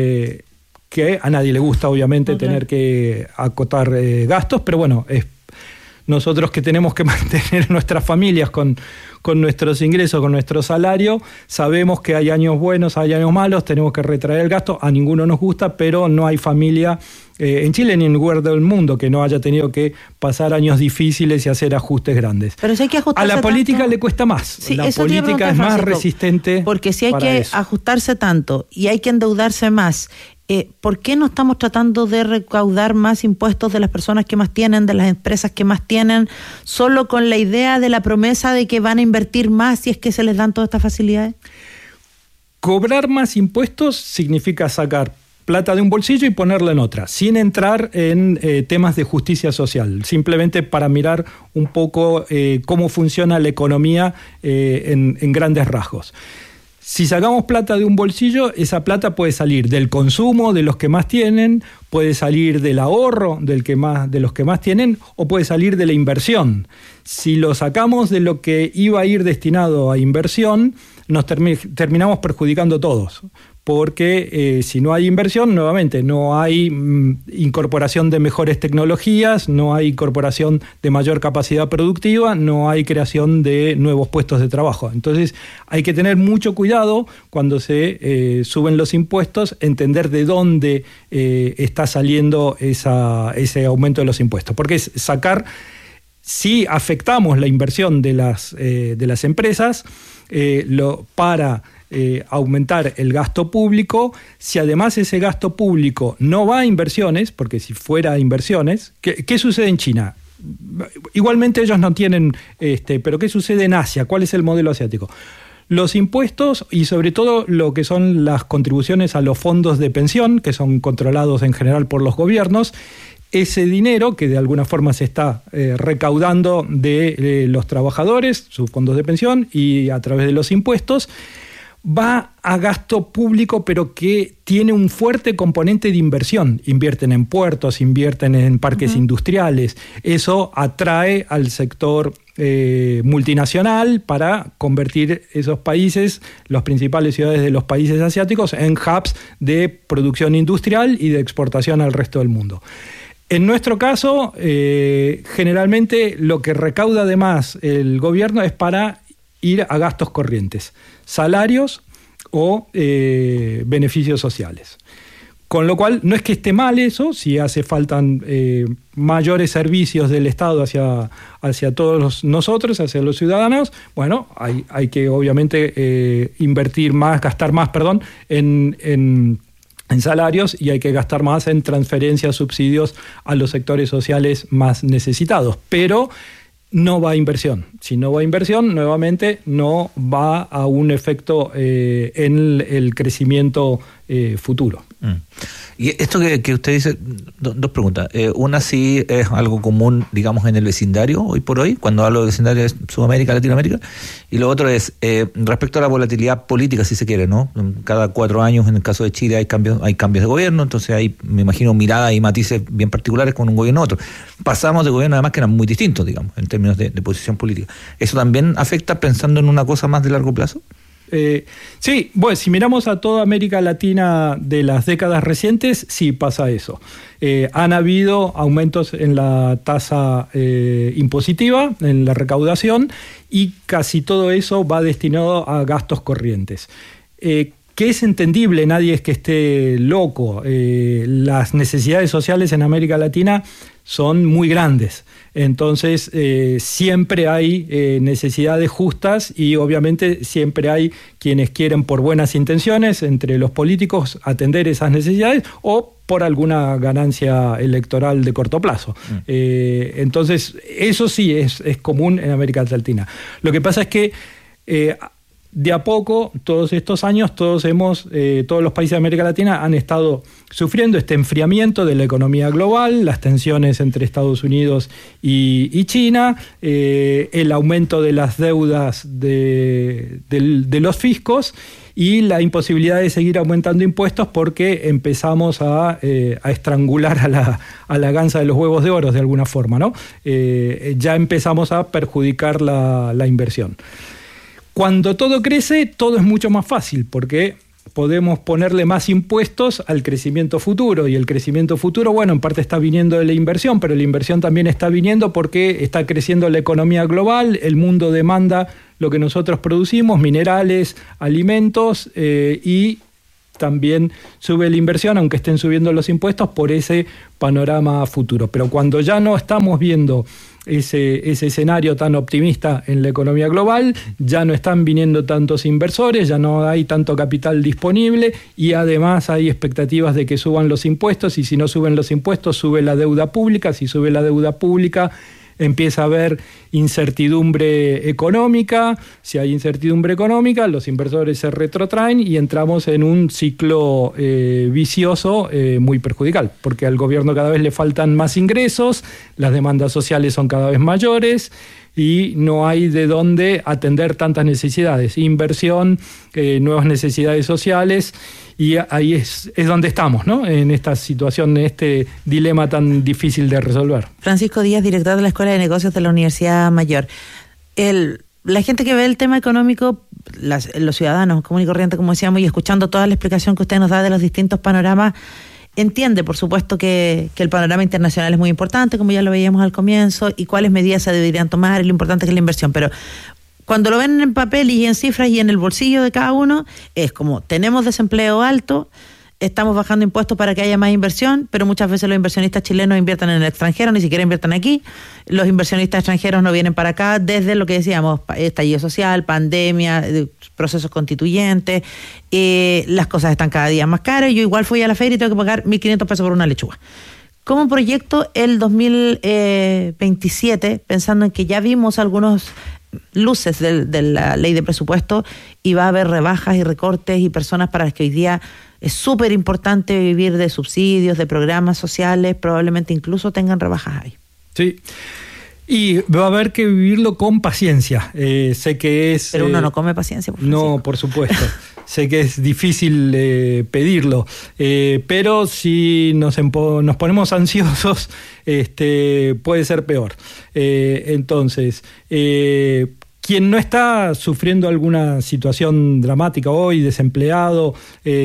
que a nadie le gusta, obviamente, tener que acotar gastos, pero bueno, nosotros que tenemos que mantener nuestras familias con nuestros ingresos, con nuestro salario, sabemos que hay años buenos, hay años malos, tenemos que retraer el gasto, a ninguno nos gusta, pero no hay familia en Chile ni en ningún lugar del mundo que no haya tenido que pasar años difíciles y hacer ajustes grandes. Pero si hay que ajustarse a la política tanto, le cuesta más, sí, la política es más resistente. Porque si hay que eso. ajustarse tanto y hay que endeudarse más, ¿por qué no estamos tratando de recaudar más impuestos de las personas que más tienen, de las empresas que más tienen, solo con la idea de la promesa de que van a invertir más si es que se les dan todas estas facilidades? Cobrar más impuestos significa sacar plata de un bolsillo y ponerla en otra, sin entrar en temas de justicia social, simplemente para mirar un poco cómo funciona la economía en grandes rasgos. Si sacamos plata de un bolsillo, esa plata puede salir del consumo de los que más tienen, puede salir del ahorro de los que más tienen, o puede salir de la inversión. Si lo sacamos de lo que iba a ir destinado a inversión, nos terminamos perjudicando todos. Porque si no hay inversión, nuevamente, no hay incorporación de mejores tecnologías, no hay incorporación de mayor capacidad productiva, no hay creación de nuevos puestos de trabajo. Entonces hay que tener mucho cuidado cuando se suben los impuestos, entender de dónde está saliendo ese aumento de los impuestos. Porque es sacar, si afectamos la inversión de las empresas para aumentar el gasto público, si además ese gasto público no va a inversiones, porque si fuera a inversiones, ¿qué sucede en China? Igualmente ellos no tienen, pero ¿qué sucede en Asia? ¿Cuál es el modelo asiático? Los impuestos y sobre todo lo que son las contribuciones a los fondos de pensión, que son controlados en general por los gobiernos, ese dinero que de alguna forma se está recaudando de los trabajadores, sus fondos de pensión y a través de los impuestos, va a gasto público, pero que tiene un fuerte componente de inversión. Invierten en puertos, invierten en parques industriales. Eso atrae al sector multinacional para convertir esos países, las principales ciudades de los países asiáticos, en hubs de producción industrial y de exportación al resto del mundo. En nuestro caso, generalmente lo que recauda además el gobierno es para ir a gastos corrientes, salarios o beneficios sociales. Con lo cual, no es que esté mal eso, si hace falta mayores servicios del Estado hacia todos nosotros, hacia los ciudadanos, bueno, hay que obviamente gastar más, en salarios, y hay que gastar más en transferencias, subsidios a los sectores sociales más necesitados. Pero no va a inversión. Si no va a inversión, nuevamente no va a un efecto en el crecimiento futuro. Y esto que usted dice, dos preguntas. Una, sí es algo común, digamos, en el vecindario, hoy por hoy, cuando hablo de vecindario es Sudamérica, Latinoamérica. Y lo otro es, respecto a la volatilidad política, si se quiere, ¿no? Cada 4 años, en el caso de Chile, hay cambios de gobierno, entonces hay, me imagino, miradas y matices bien particulares con un gobierno u otro. Pasamos de gobierno, además, que eran muy distintos, digamos, en términos de posición política. ¿Eso también afecta pensando en una cosa más de largo plazo? Sí, bueno, si miramos a toda América Latina de las décadas recientes, sí pasa eso. Han habido aumentos en la tasa impositiva, en la recaudación, y casi todo eso va destinado a gastos corrientes. Que es entendible, nadie es que esté loco. Las necesidades sociales en América Latina son muy grandes. Entonces, siempre hay necesidades justas y obviamente siempre hay quienes quieren por buenas intenciones entre los políticos atender esas necesidades o por alguna ganancia electoral de corto plazo. Entonces, eso sí es común en América Latina. Lo que pasa es que de a poco, todos estos años, todos los países de América Latina han estado sufriendo este enfriamiento de la economía global, las tensiones entre Estados Unidos y China, el aumento de las deudas de los fiscos y la imposibilidad de seguir aumentando impuestos porque empezamos a estrangular a la gansa de los huevos de oro de alguna forma, ¿no? Ya empezamos a perjudicar la inversión. Cuando todo crece, todo es mucho más fácil porque podemos ponerle más impuestos al crecimiento futuro y el crecimiento futuro, bueno, en parte está viniendo de la inversión, pero la inversión también está viniendo porque está creciendo la economía global, el mundo demanda lo que nosotros producimos, minerales, alimentos y también sube la inversión, aunque estén subiendo los impuestos por ese panorama futuro. Pero cuando ya no estamos viendo ese escenario tan optimista en la economía global, ya no están viniendo tantos inversores, ya no hay tanto capital disponible y además hay expectativas de que suban los impuestos y si no suben los impuestos sube la deuda pública, si sube la deuda pública empieza a haber incertidumbre económica, si hay incertidumbre económica los inversores se retrotraen y entramos en un ciclo vicioso muy perjudicial, porque al gobierno cada vez le faltan más ingresos, las demandas sociales son cada vez mayores y no hay de dónde atender tantas necesidades, inversión, nuevas necesidades sociales, y ahí es donde estamos, ¿no? En esta situación, en este dilema tan difícil de resolver. Francisco Díaz, director de la Escuela de Negocios de la Universidad Mayor. La gente que ve el tema económico, los ciudadanos común y corriente, como decíamos, y escuchando toda la explicación que usted nos da de los distintos panoramas, entiende, por supuesto, que el panorama internacional es muy importante, como ya lo veíamos al comienzo, y cuáles medidas se deberían tomar, y lo importante que es la inversión, pero cuando lo ven en papel y en cifras y en el bolsillo de cada uno, es como, tenemos desempleo alto, estamos bajando impuestos para que haya más inversión, pero muchas veces los inversionistas chilenos invierten en el extranjero, ni siquiera invierten aquí. Los inversionistas extranjeros no vienen para acá desde lo que decíamos, estallido social, pandemia, procesos constituyentes, las cosas están cada día más caras. Yo igual fui a la feria y tengo que pagar 1.500 pesos por una lechuga. ¿Cómo proyecto el 2027, pensando en que ya vimos algunos luces de la ley de presupuesto y va a haber rebajas y recortes y personas para las que hoy día es súper importante vivir de subsidios, de programas sociales, probablemente incluso tengan rebajas ahí? Sí, y va a haber que vivirlo con paciencia. Sé que es... Pero uno no come paciencia, por favor. No, por supuesto. Sé que es difícil pedirlo, pero si nos ponemos ansiosos, puede ser peor. Entonces, quien no está sufriendo alguna situación dramática hoy, desempleado,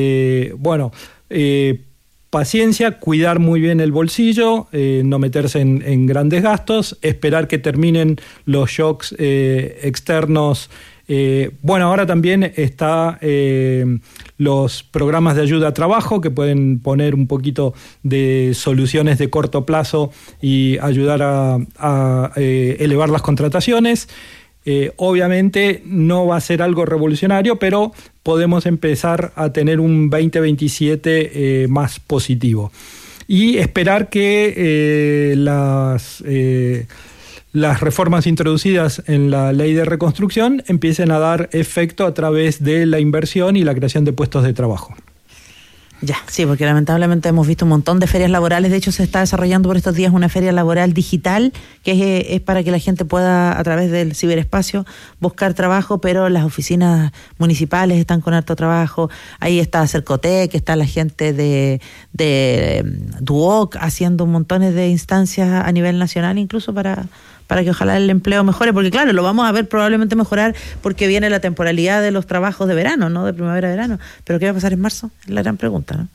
paciencia, cuidar muy bien el bolsillo, no meterse en grandes gastos, esperar que terminen los shocks externos. Ahora también está los programas de ayuda a trabajo que pueden poner un poquito de soluciones de corto plazo y ayudar a elevar las contrataciones. Obviamente no va a ser algo revolucionario, pero podemos empezar a tener un 2027 más positivo. Y esperar que las reformas introducidas en la ley de reconstrucción empiecen a dar efecto a través de la inversión y la creación de puestos de trabajo. Ya, sí, porque lamentablemente hemos visto un montón de ferias laborales. De hecho, se está desarrollando por estos días una feria laboral digital que es para que la gente pueda, a través del ciberespacio, buscar trabajo, pero las oficinas municipales están con harto trabajo. Ahí está Cercotec, está la gente de Duoc haciendo montones de instancias a nivel nacional, incluso para que ojalá el empleo mejore, porque claro, lo vamos a ver probablemente mejorar porque viene la temporalidad de los trabajos de verano, ¿no? De primavera-verano. Pero ¿qué va a pasar en marzo? Es la gran pregunta, ¿no?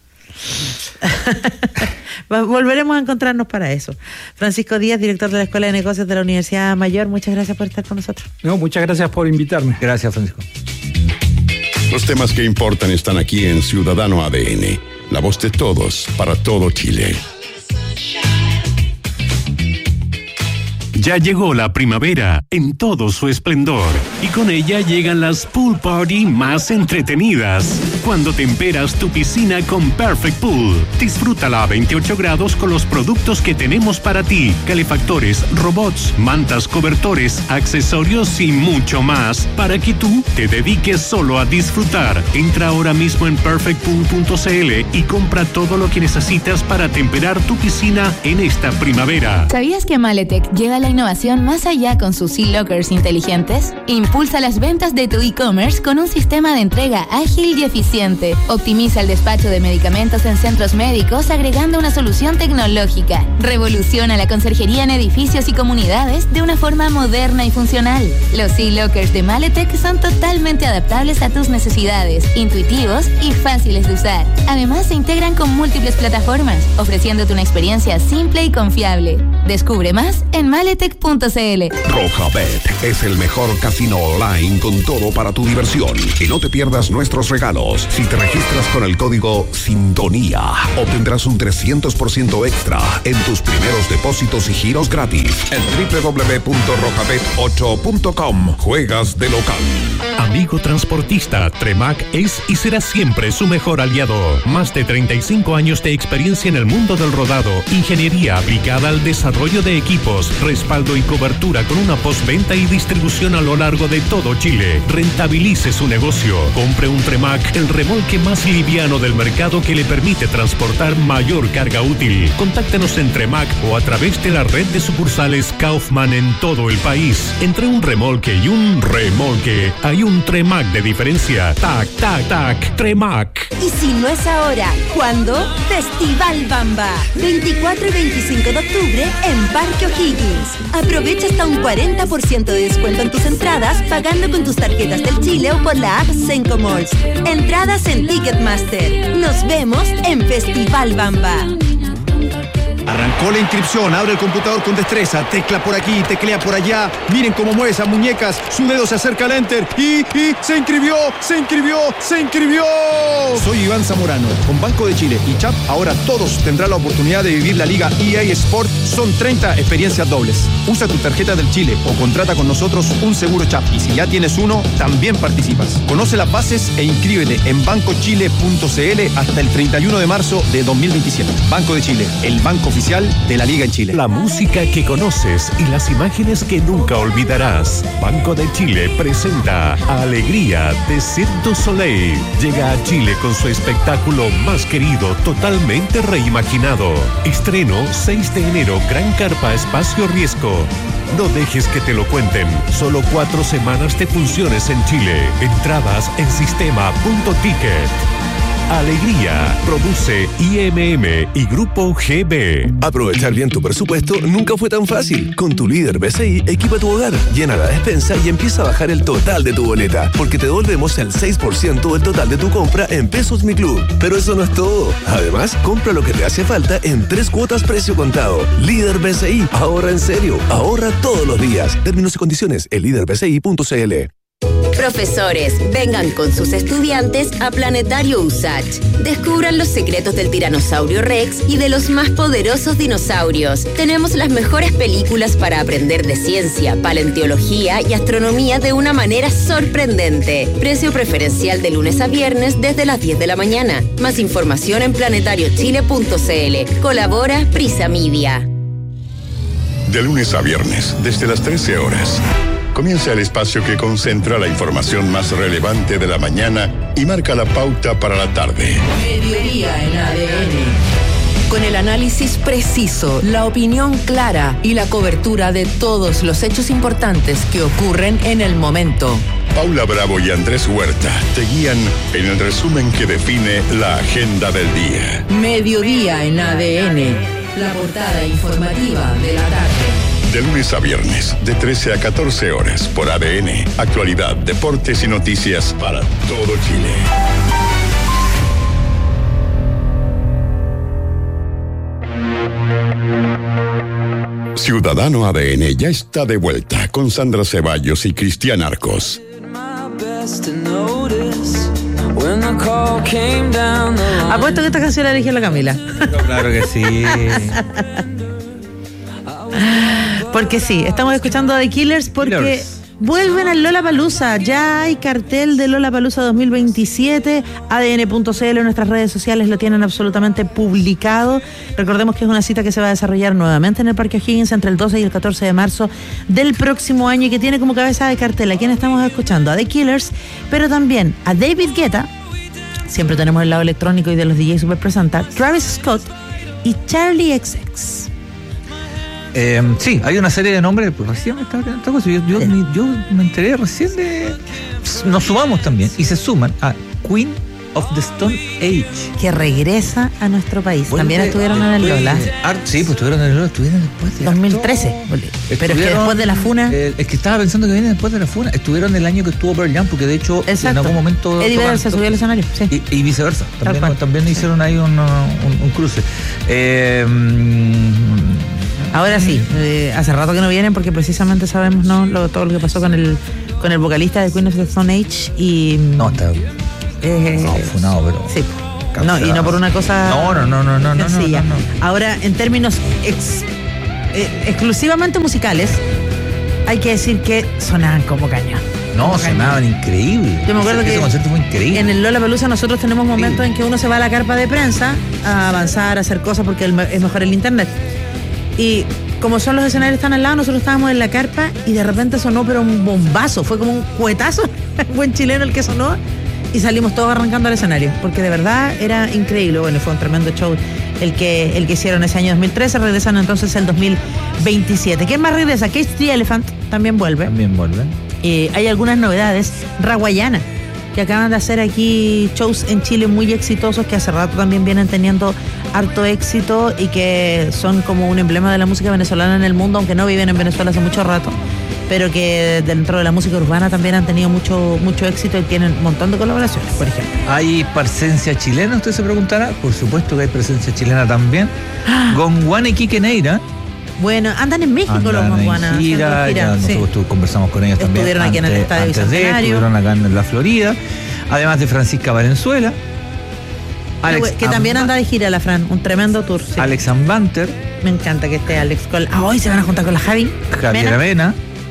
Volveremos a encontrarnos para eso. Francisco Díaz, director de la Escuela de Negocios de la Universidad Mayor, muchas gracias por estar con nosotros. No, muchas gracias por invitarme. Gracias, Francisco. Los temas que importan están aquí en Ciudadano ADN, la voz de todos para todo Chile. Ya llegó la primavera en todo su esplendor y con ella llegan las pool party más entretenidas. Cuando temperas tu piscina con Perfect Pool, disfrútala a 28 grados con los productos que tenemos para ti: calefactores, robots, mantas, cobertores, accesorios y mucho más, para que tú te dediques solo a disfrutar. Entra ahora mismo en perfectpool.cl y compra todo lo que necesitas para temperar tu piscina en esta primavera. ¿Sabías que Maletec lleva la innovación más allá con sus e-lockers inteligentes? Impulsa las ventas de tu e-commerce con un sistema de entrega ágil y eficiente. Optimiza el despacho de medicamentos en centros médicos agregando una solución tecnológica. Revoluciona la conserjería en edificios y comunidades de una forma moderna y funcional. Los e-lockers de Maletec son totalmente adaptables a tus necesidades, intuitivos y fáciles de usar. Además, se integran con múltiples plataformas, ofreciéndote una experiencia simple y confiable. Descubre más en maletec.cl. Rojabet es el mejor casino online con todo para tu diversión. Y no te pierdas nuestros regalos. Si te registras con el código SINTONÍA, obtendrás un 300% extra en tus primeros depósitos y giros gratis en www.rojabet8.com. Juegas de local. Amigo transportista, Tremac es y será siempre su mejor aliado. Más de 35 años de experiencia en el mundo del rodado, ingeniería aplicada al desarrollo de equipos, respaldo y cobertura con una postventa y distribución a lo largo de todo Chile. Rentabilice su negocio. Compre un Tremac, el remolque más liviano del mercado que le permite transportar mayor carga útil. Contáctenos en Tremac o a través de la red de sucursales Kaufman en todo el país. Entre un remolque y un remolque hay un Tremac de diferencia. Tac, tac, tac, Tremac. Y si no es ahora, ¿cuándo? Festival Bamba. 24 y 25 de octubre en Parque O'Higgins. Aprovecha hasta un 40% de descuento en tus entradas pagando con tus tarjetas del Chile o por la app Senco Malls. Entradas en Ticketmaster. Nos vemos en Festival Bamba. Arrancó la inscripción, abre el computador con destreza, tecla por aquí, teclea por allá, miren cómo mueve esas muñecas, su dedo se acerca al enter y se inscribió. Soy Iván Zamorano, con Banco de Chile y CHAP, ahora todos tendrán la oportunidad de vivir la Liga EA Sport, son 30 experiencias dobles. Usa tu tarjeta del Chile o contrata con nosotros un seguro CHAP y si ya tienes uno, también participas. Conoce las bases e inscríbete en bancochile.cl hasta el 31 de marzo de 2027. Banco de Chile, el banco oficial de la Liga en Chile. La música que conoces y las imágenes que nunca olvidarás. Banco de Chile presenta Alegría de Cirque du Soleil. Llega a Chile con su espectáculo más querido, totalmente reimaginado. Estreno 6 de enero, Gran Carpa Espacio Riesgo. No dejes que te lo cuenten. Solo 4 semanas de funciones en Chile. Entradas en sistema.ticket. Alegría, produce IMM y Grupo GB. Aprovechar bien tu presupuesto nunca fue tan fácil. Con tu líder BCI, equipa tu hogar, llena la despensa y empieza a bajar el total de tu boleta, porque te devolvemos el 6% del total de tu compra en Pesos Mi Club. Pero eso no es todo. Además, compra lo que te hace falta en 3 cuotas precio contado. Líder BCI, ahorra en serio, ahorra todos los días. Términos y condiciones en líderbci.cl. Profesores, vengan con sus estudiantes a Planetario USACH. Descubran los secretos del tiranosaurio Rex y de los más poderosos dinosaurios. Tenemos las mejores películas para aprender de ciencia, paleontología y astronomía de una manera sorprendente. Precio preferencial de lunes a viernes desde las 10 de la mañana. Más información en planetariochile.cl. Colabora Prisa Media. De lunes a viernes, desde las 13 horas. comienza el espacio que concentra la información más relevante de la mañana y marca la pauta para la tarde. Mediodía en ADN. Con el análisis preciso, la opinión clara y la cobertura de todos los hechos importantes que ocurren en el momento. Paula Bravo y Andrés Huerta te guían en el resumen que define la agenda del día. Mediodía en ADN, la portada informativa de la tarde. De lunes a viernes, de 13 a 14 horas, por ADN, actualidad, deportes y noticias para todo Chile. Ciudadano ADN ya está de vuelta con Sandra Ceballos y Cristian Arcos. Apuesto que esta canción la eligió la Camila. Claro que sí. Porque sí, estamos escuchando a The Killers porque vuelven al Lollapalooza. Ya hay cartel de Lollapalooza 2027. ADN.cl en nuestras redes sociales lo tienen absolutamente publicado. Recordemos que es una cita que se va a desarrollar nuevamente en el Parque O'Higgins entre el 12 y el 14 de marzo del próximo año y que tiene como cabeza de cartel a quien estamos escuchando, a The Killers, pero también a David Guetta. Siempre tenemos el lado electrónico y de los DJs super presenta, Travis Scott y Charlie XX. Sí, hay una serie de nombres, pues recién yo me enteré recién de... Nos sumamos también, y se suman a Queen of the Stone Age. Que regresa a nuestro país. También estuvieron en el Lola. Sí, pues estuvieron en el Lola, estuvieron después de... 2013. Pero es que después de la funa... Es que estaba pensando que viene después de la funa. Estuvieron el año que estuvo Pearl Jam, porque de hecho en algún momento... Eddie Vedder se subió al escenario, sí. Y viceversa. También hicieron ahí un cruce. Ahora sí, hace rato que no vienen porque precisamente sabemos todo lo que pasó con el vocalista de Queen of the Stone Age y... No, está... funado, pero... Sí. No, y no por una cosa... No. sencilla. Ahora, en términos exclusivamente musicales, hay que decir que sonaban como cañón. Sonaban increíble. Yo me acuerdo que ese concierto fue increíble. En el Lollapalooza nosotros tenemos momentos en que uno se va a la carpa de prensa a avanzar, a hacer cosas porque es mejor el internet. Y como son los escenarios están al lado, nosotros estábamos en la carpa y de repente sonó pero un bombazo, fue como un cuetazo, buen chileno el que sonó, y salimos todos arrancando al escenario, porque de verdad era increíble. Bueno, fue un tremendo show el que hicieron ese año 2013, regresan entonces el 2027. ¿Quién más regresa? Cage the Elephant también vuelve. Hay algunas novedades. Raguayana, que acaban de hacer aquí shows en Chile muy exitosos, que hace rato también vienen teniendo harto éxito y que son como un emblema de la música venezolana en el mundo, aunque no viven en Venezuela hace mucho rato, pero que dentro de la música urbana también han tenido mucho éxito y tienen un montón de colaboraciones, por ejemplo. ¿Hay presencia chilena? Usted se preguntará. Por supuesto que hay presencia chilena también. Gonguana y Quique Neira. Bueno, andan en México los Gonguana. Nosotros conversamos con ellos también. Estuvieron aquí en el Estadio Bicentenario. Estuvieron acá en la Florida. Además de Francisca Valenzuela. Que también anda de gira la Fran, un tremendo tour. Sí. Alex Ambanter. Me encanta que esté Alex con... hoy se van a juntar con la Javier Avena.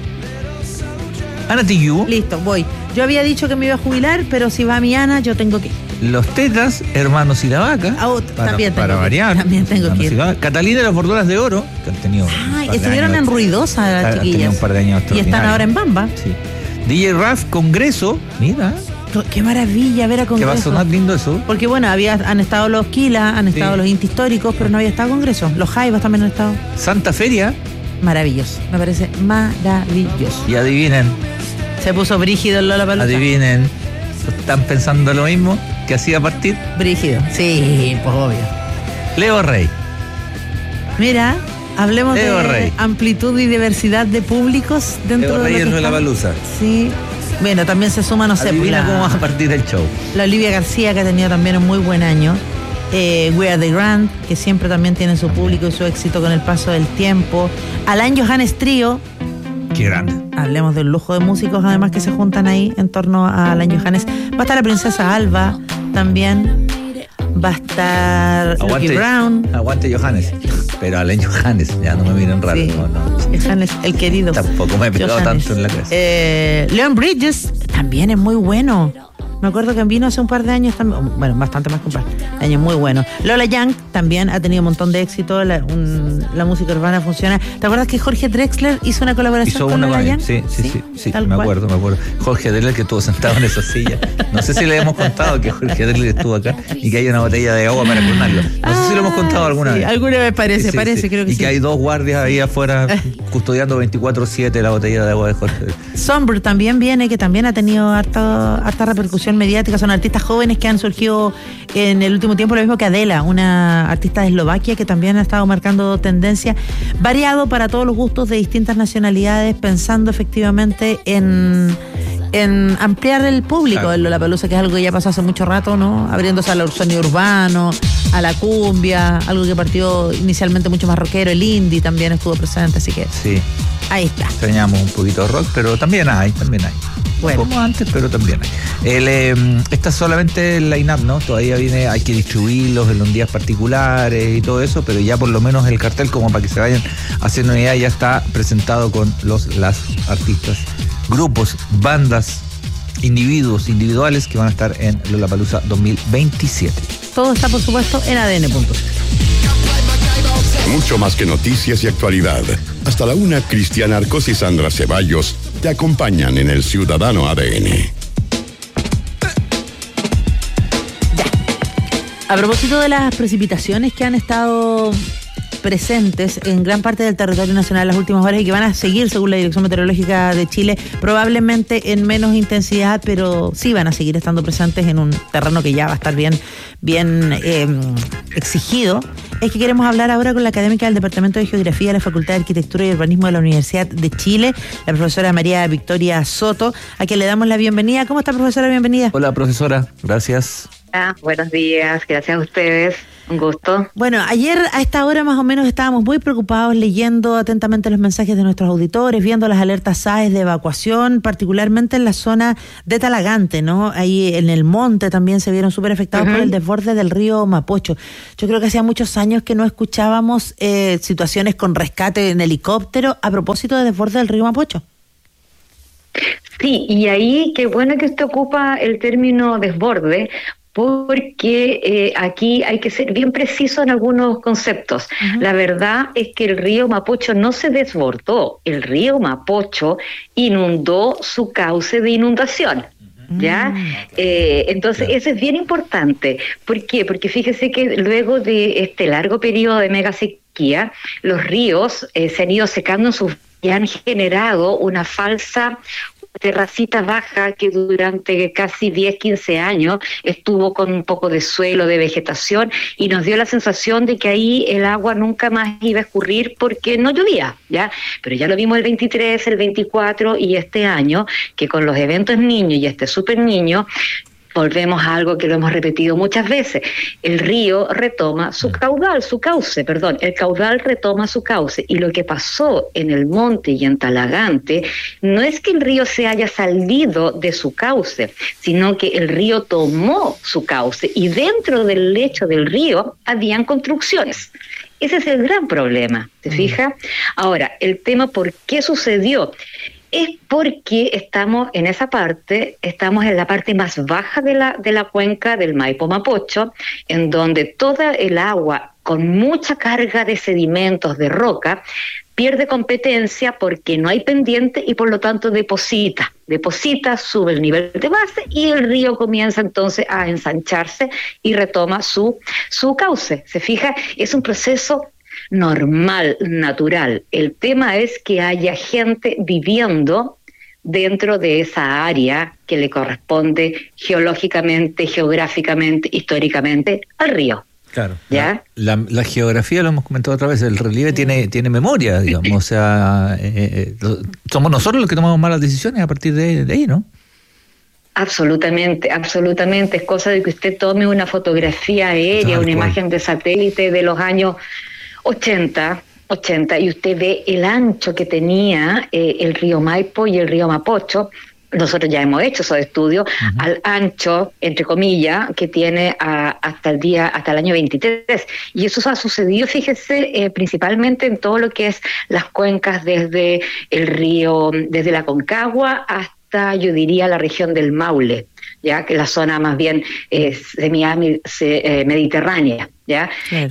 Ana Tijoux. Listo, voy. Yo había dicho que me iba a jubilar, pero si va mi Ana, yo tengo que ir. Los Tetas, Hermanos y la Vaca. También tengo que ir. Catalina y las Bordolas de Oro, que han tenido... estuvieron en Ruidosa las chiquillas. Un par de años y están ahora en Bamba. Sí. DJ Raf, Congreso, mira... Qué maravilla ver a Congreso. Que va a sonar lindo eso. Porque bueno, han estado los Kila, han estado los Inti históricos, pero no había estado Congreso. Los Jaivas también han estado. Santa Feria. Maravilloso, me parece maravilloso. Y adivinen. Se puso brígido el Lollapalooza. Adivinen. ¿Están pensando lo mismo que hacía partir? Brígido, sí, pues obvio. Leo Rey. Mira, hablemos de amplitud y diversidad de públicos dentro Leo Rey de lo que Lollapalooza. Sí. Bueno, también se suma, no sé, cómo va a partir el show. La Olivia García, que ha tenido también un muy buen año. We Are the Grand, que siempre también tiene su público y su éxito con el paso del tiempo. Alain Johannes Trío. Qué grande. Hablemos del lujo de músicos, además, que se juntan ahí en torno a Alain Johannes. Va a estar la Princesa Alba también. Va a estar Lucky Brown. Aguante Johannes. Pero Alain Johannes, ya no me miren raro. Sí. No. Johannes, el querido. Tampoco me he pegado tanto en la cabeza. Leon Bridges también es muy bueno. Me acuerdo que vino hace un par de años también, bueno, bastante más que un par de años, muy bueno. Lola Young también ha tenido un montón de éxito, la música urbana funciona. ¿Te acuerdas que Jorge Drexler hizo una colaboración con Lola Young? Sí, me acuerdo. Jorge Drexler, que estuvo sentado en esa silla. No sé si le hemos contado que Jorge Drexler estuvo acá y que hay una botella de agua para clonarlo. No sé si lo hemos contado alguna vez. Alguna vez parece, creo que sí. Y que hay 2 guardias ahí afuera custodiando 24/7 la botella de agua de Jorge Drexler. Sombr también viene, que también ha tenido harta repercusión mediática. Son artistas jóvenes que han surgido en el último tiempo, lo mismo que Adela, una artista de Eslovaquia que también ha estado marcando tendencia, variado para todos los gustos de distintas nacionalidades, pensando efectivamente en ampliar el público del Lollapalooza, que es algo que ya pasó hace mucho rato, ¿no? Abriéndose al sonido urbano, a la cumbia, algo que partió inicialmente mucho más rockero, el indie también estuvo presente, así que sí, ahí está. Extrañamos un poquito de rock, pero también hay. Bueno. Como antes, pero también hay. Esta es solamente el line-up, ¿no? Todavía hay que distribuirlos en los días particulares y todo eso, pero ya por lo menos el cartel, como para que se vayan haciendo una idea, ya está presentado con las artistas, grupos, bandas, individuales que van a estar en Lollapalooza 2027. Todo está, por supuesto, en ADN.cl. Mucho más que noticias y actualidad. Hasta la 1, Cristiana Arcos y Sandra Ceballos te acompañan en el Ciudadano ADN. A propósito de las precipitaciones que han estado presentes en gran parte del territorio nacional en las últimas horas y que van a seguir, según la Dirección Meteorológica de Chile, probablemente en menos intensidad, pero sí van a seguir estando presentes en un terreno que ya va a estar bien exigido, es que queremos hablar ahora con la académica del Departamento de Geografía de la Facultad de Arquitectura y Urbanismo de la Universidad de Chile, la profesora María Victoria Soto, a quien le damos la bienvenida. ¿Cómo está, profesora? Bienvenida. Hola, profesora. Gracias. Buenos días. Gracias a ustedes. Un gusto. Bueno, ayer a esta hora más o menos estábamos muy preocupados leyendo atentamente los mensajes de nuestros auditores, viendo las alertas SAES de evacuación, particularmente en la zona de Talagante, ¿no? Ahí en el monte también se vieron súper afectados por el desborde del río Mapocho. Yo creo que hacía muchos años que no escuchábamos situaciones con rescate en helicóptero a propósito de desborde del río Mapocho. Sí, y ahí qué bueno que usted ocupa el término desborde, porque aquí hay que ser bien preciso en algunos conceptos. La verdad es que el río Mapocho no se desbordó, el río Mapocho inundó su cauce de inundación. ¿Ya? Entonces, eso es bien importante. ¿Por qué? Porque fíjese que luego de este largo periodo de mega sequía, los ríos se han ido secando y han generado una falsa terracita baja que durante casi 10, 15 años estuvo con un poco de suelo, de vegetación, y nos dio la sensación de que ahí el agua nunca más iba a escurrir porque no llovía, ¿ya? Pero ya lo vimos el 23, el 24 y este año, que con los eventos niños y este super niño, volvemos a algo que lo hemos repetido muchas veces. El río retoma su caudal, el caudal retoma su cauce. Y lo que pasó en el monte y en Talagante no es que el río se haya salido de su cauce, sino que el río tomó su cauce y dentro del lecho del río habían construcciones. Ese es el gran problema, ¿te fijas? Ahora, el tema ¿por qué sucedió? Es porque estamos en la parte más baja de la cuenca del Maipo Mapocho, en donde toda el agua con mucha carga de sedimentos, de roca, pierde competencia porque no hay pendiente y por lo tanto deposita, sube el nivel de base y el río comienza entonces a ensancharse y retoma su cauce. ¿Se fija? Es un proceso normal, natural. El tema es que haya gente viviendo dentro de esa área que le corresponde geológicamente, geográficamente, históricamente al río. Claro. ¿Ya? La geografía, lo hemos comentado otra vez, el relieve tiene memoria, digamos, o sea, somos nosotros los que tomamos malas decisiones a partir de ahí, ¿no? Absolutamente. Es cosa de que usted tome una fotografía aérea, una imagen de satélite de los años 80, y usted ve el ancho que tenía el río Maipo y el río Mapocho. Nosotros ya hemos hecho esos estudios al ancho, entre comillas, que tiene hasta el año 23. Y eso ha sucedido, fíjese, principalmente en todo lo que es las cuencas desde el río, desde la Concagua hasta hasta, yo diría, la región del Maule, ya que la zona más bien mediterránea, ya. Claro.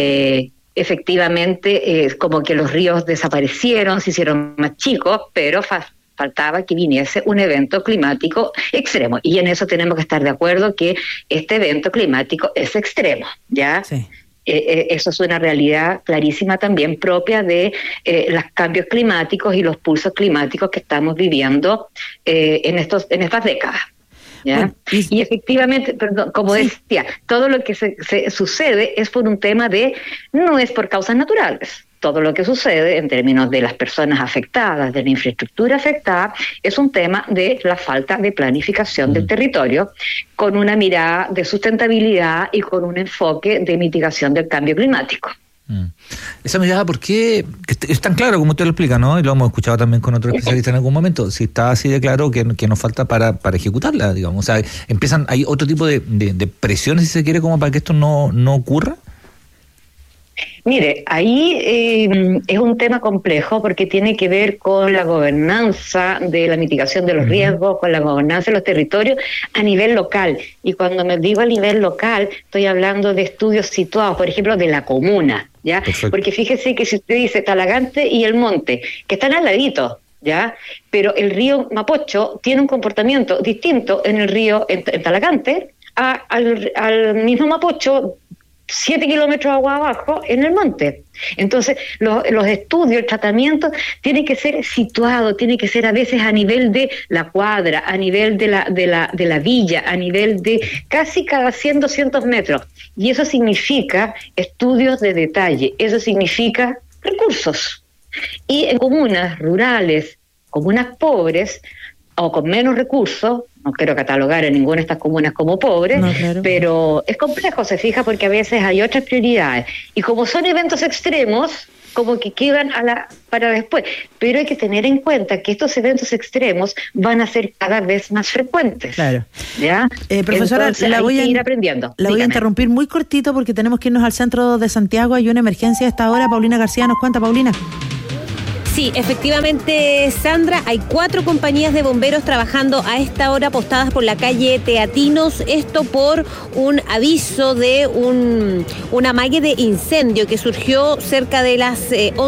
Efectivamente, como que los ríos desaparecieron, se hicieron más chicos, pero faltaba que viniese un evento climático extremo. Y en eso tenemos que estar de acuerdo que este evento climático es extremo, ¿ya? Sí. Eso es una realidad clarísima también propia de los cambios climáticos y los pulsos climáticos que estamos viviendo en estas décadas. ¿Ya? Bueno, y efectivamente, perdón, como decía, todo lo que se sucede es por un tema no es por causas naturales. Todo lo que sucede en términos de las personas afectadas, de la infraestructura afectada, es un tema de la falta de planificación del territorio, con una mirada de sustentabilidad y con un enfoque de mitigación del cambio climático. Esa mirada, ¿por qué? Es tan claro como usted lo explica, ¿no? Y lo hemos escuchado también con otros especialistas en algún momento. Si está así de claro que nos falta para ejecutarla, digamos. O sea, hay otro tipo de presiones, si se quiere, como para que esto no ocurra. Mire, ahí es un tema complejo porque tiene que ver con la gobernanza de la mitigación de los riesgos, con la gobernanza de los territorios a nivel local. Y cuando me digo a nivel local, estoy hablando de estudios situados, por ejemplo, de la comuna, ¿ya? Perfecto. Porque fíjese que si usted dice Talagante y el Monte, que están al ladito, ¿ya? Pero el río Mapocho tiene un comportamiento distinto en el río, en Talagante, al mismo Mapocho, 7 kilómetros agua abajo en el monte. Entonces los estudios, el tratamiento tiene que ser situado, tiene que ser a veces a nivel de la cuadra, a nivel de la villa, a nivel de casi cada 100, 200 metros. Y eso significa estudios de detalle, eso significa recursos. Y en comunas rurales, comunas pobres o con menos recursos, no quiero catalogar a ninguna de estas comunas como pobres, no, claro, pero es complejo, se fija, porque a veces hay otras prioridades. Y como son eventos extremos, como que quedan para después. Pero hay que tener en cuenta que estos eventos extremos van a ser cada vez más frecuentes. Claro. ¿Ya? Profesora, entonces, la voy a ir aprendiendo. La voy a interrumpir muy cortito porque tenemos que irnos al centro de Santiago. Hay una emergencia a esta hora. Paulina García nos cuenta. Paulina. Sí, efectivamente, Sandra, hay 4 compañías de bomberos trabajando a esta hora postadas por la calle Teatinos, esto por un aviso de un amague de incendio que surgió cerca de las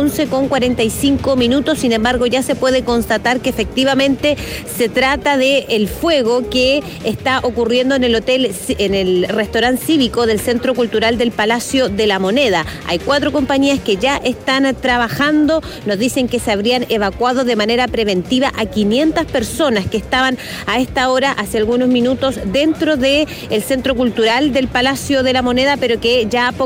11:45. Sin embargo, ya se puede constatar que efectivamente se trata de el fuego que está ocurriendo en el restaurante cívico del Centro Cultural del Palacio de la Moneda. Hay 4 compañías que ya están trabajando, nos dicen que se habrían evacuado de manera preventiva a 500 personas que estaban a esta hora, hace algunos minutos, dentro del Centro Cultural del Palacio de la Moneda, pero que ya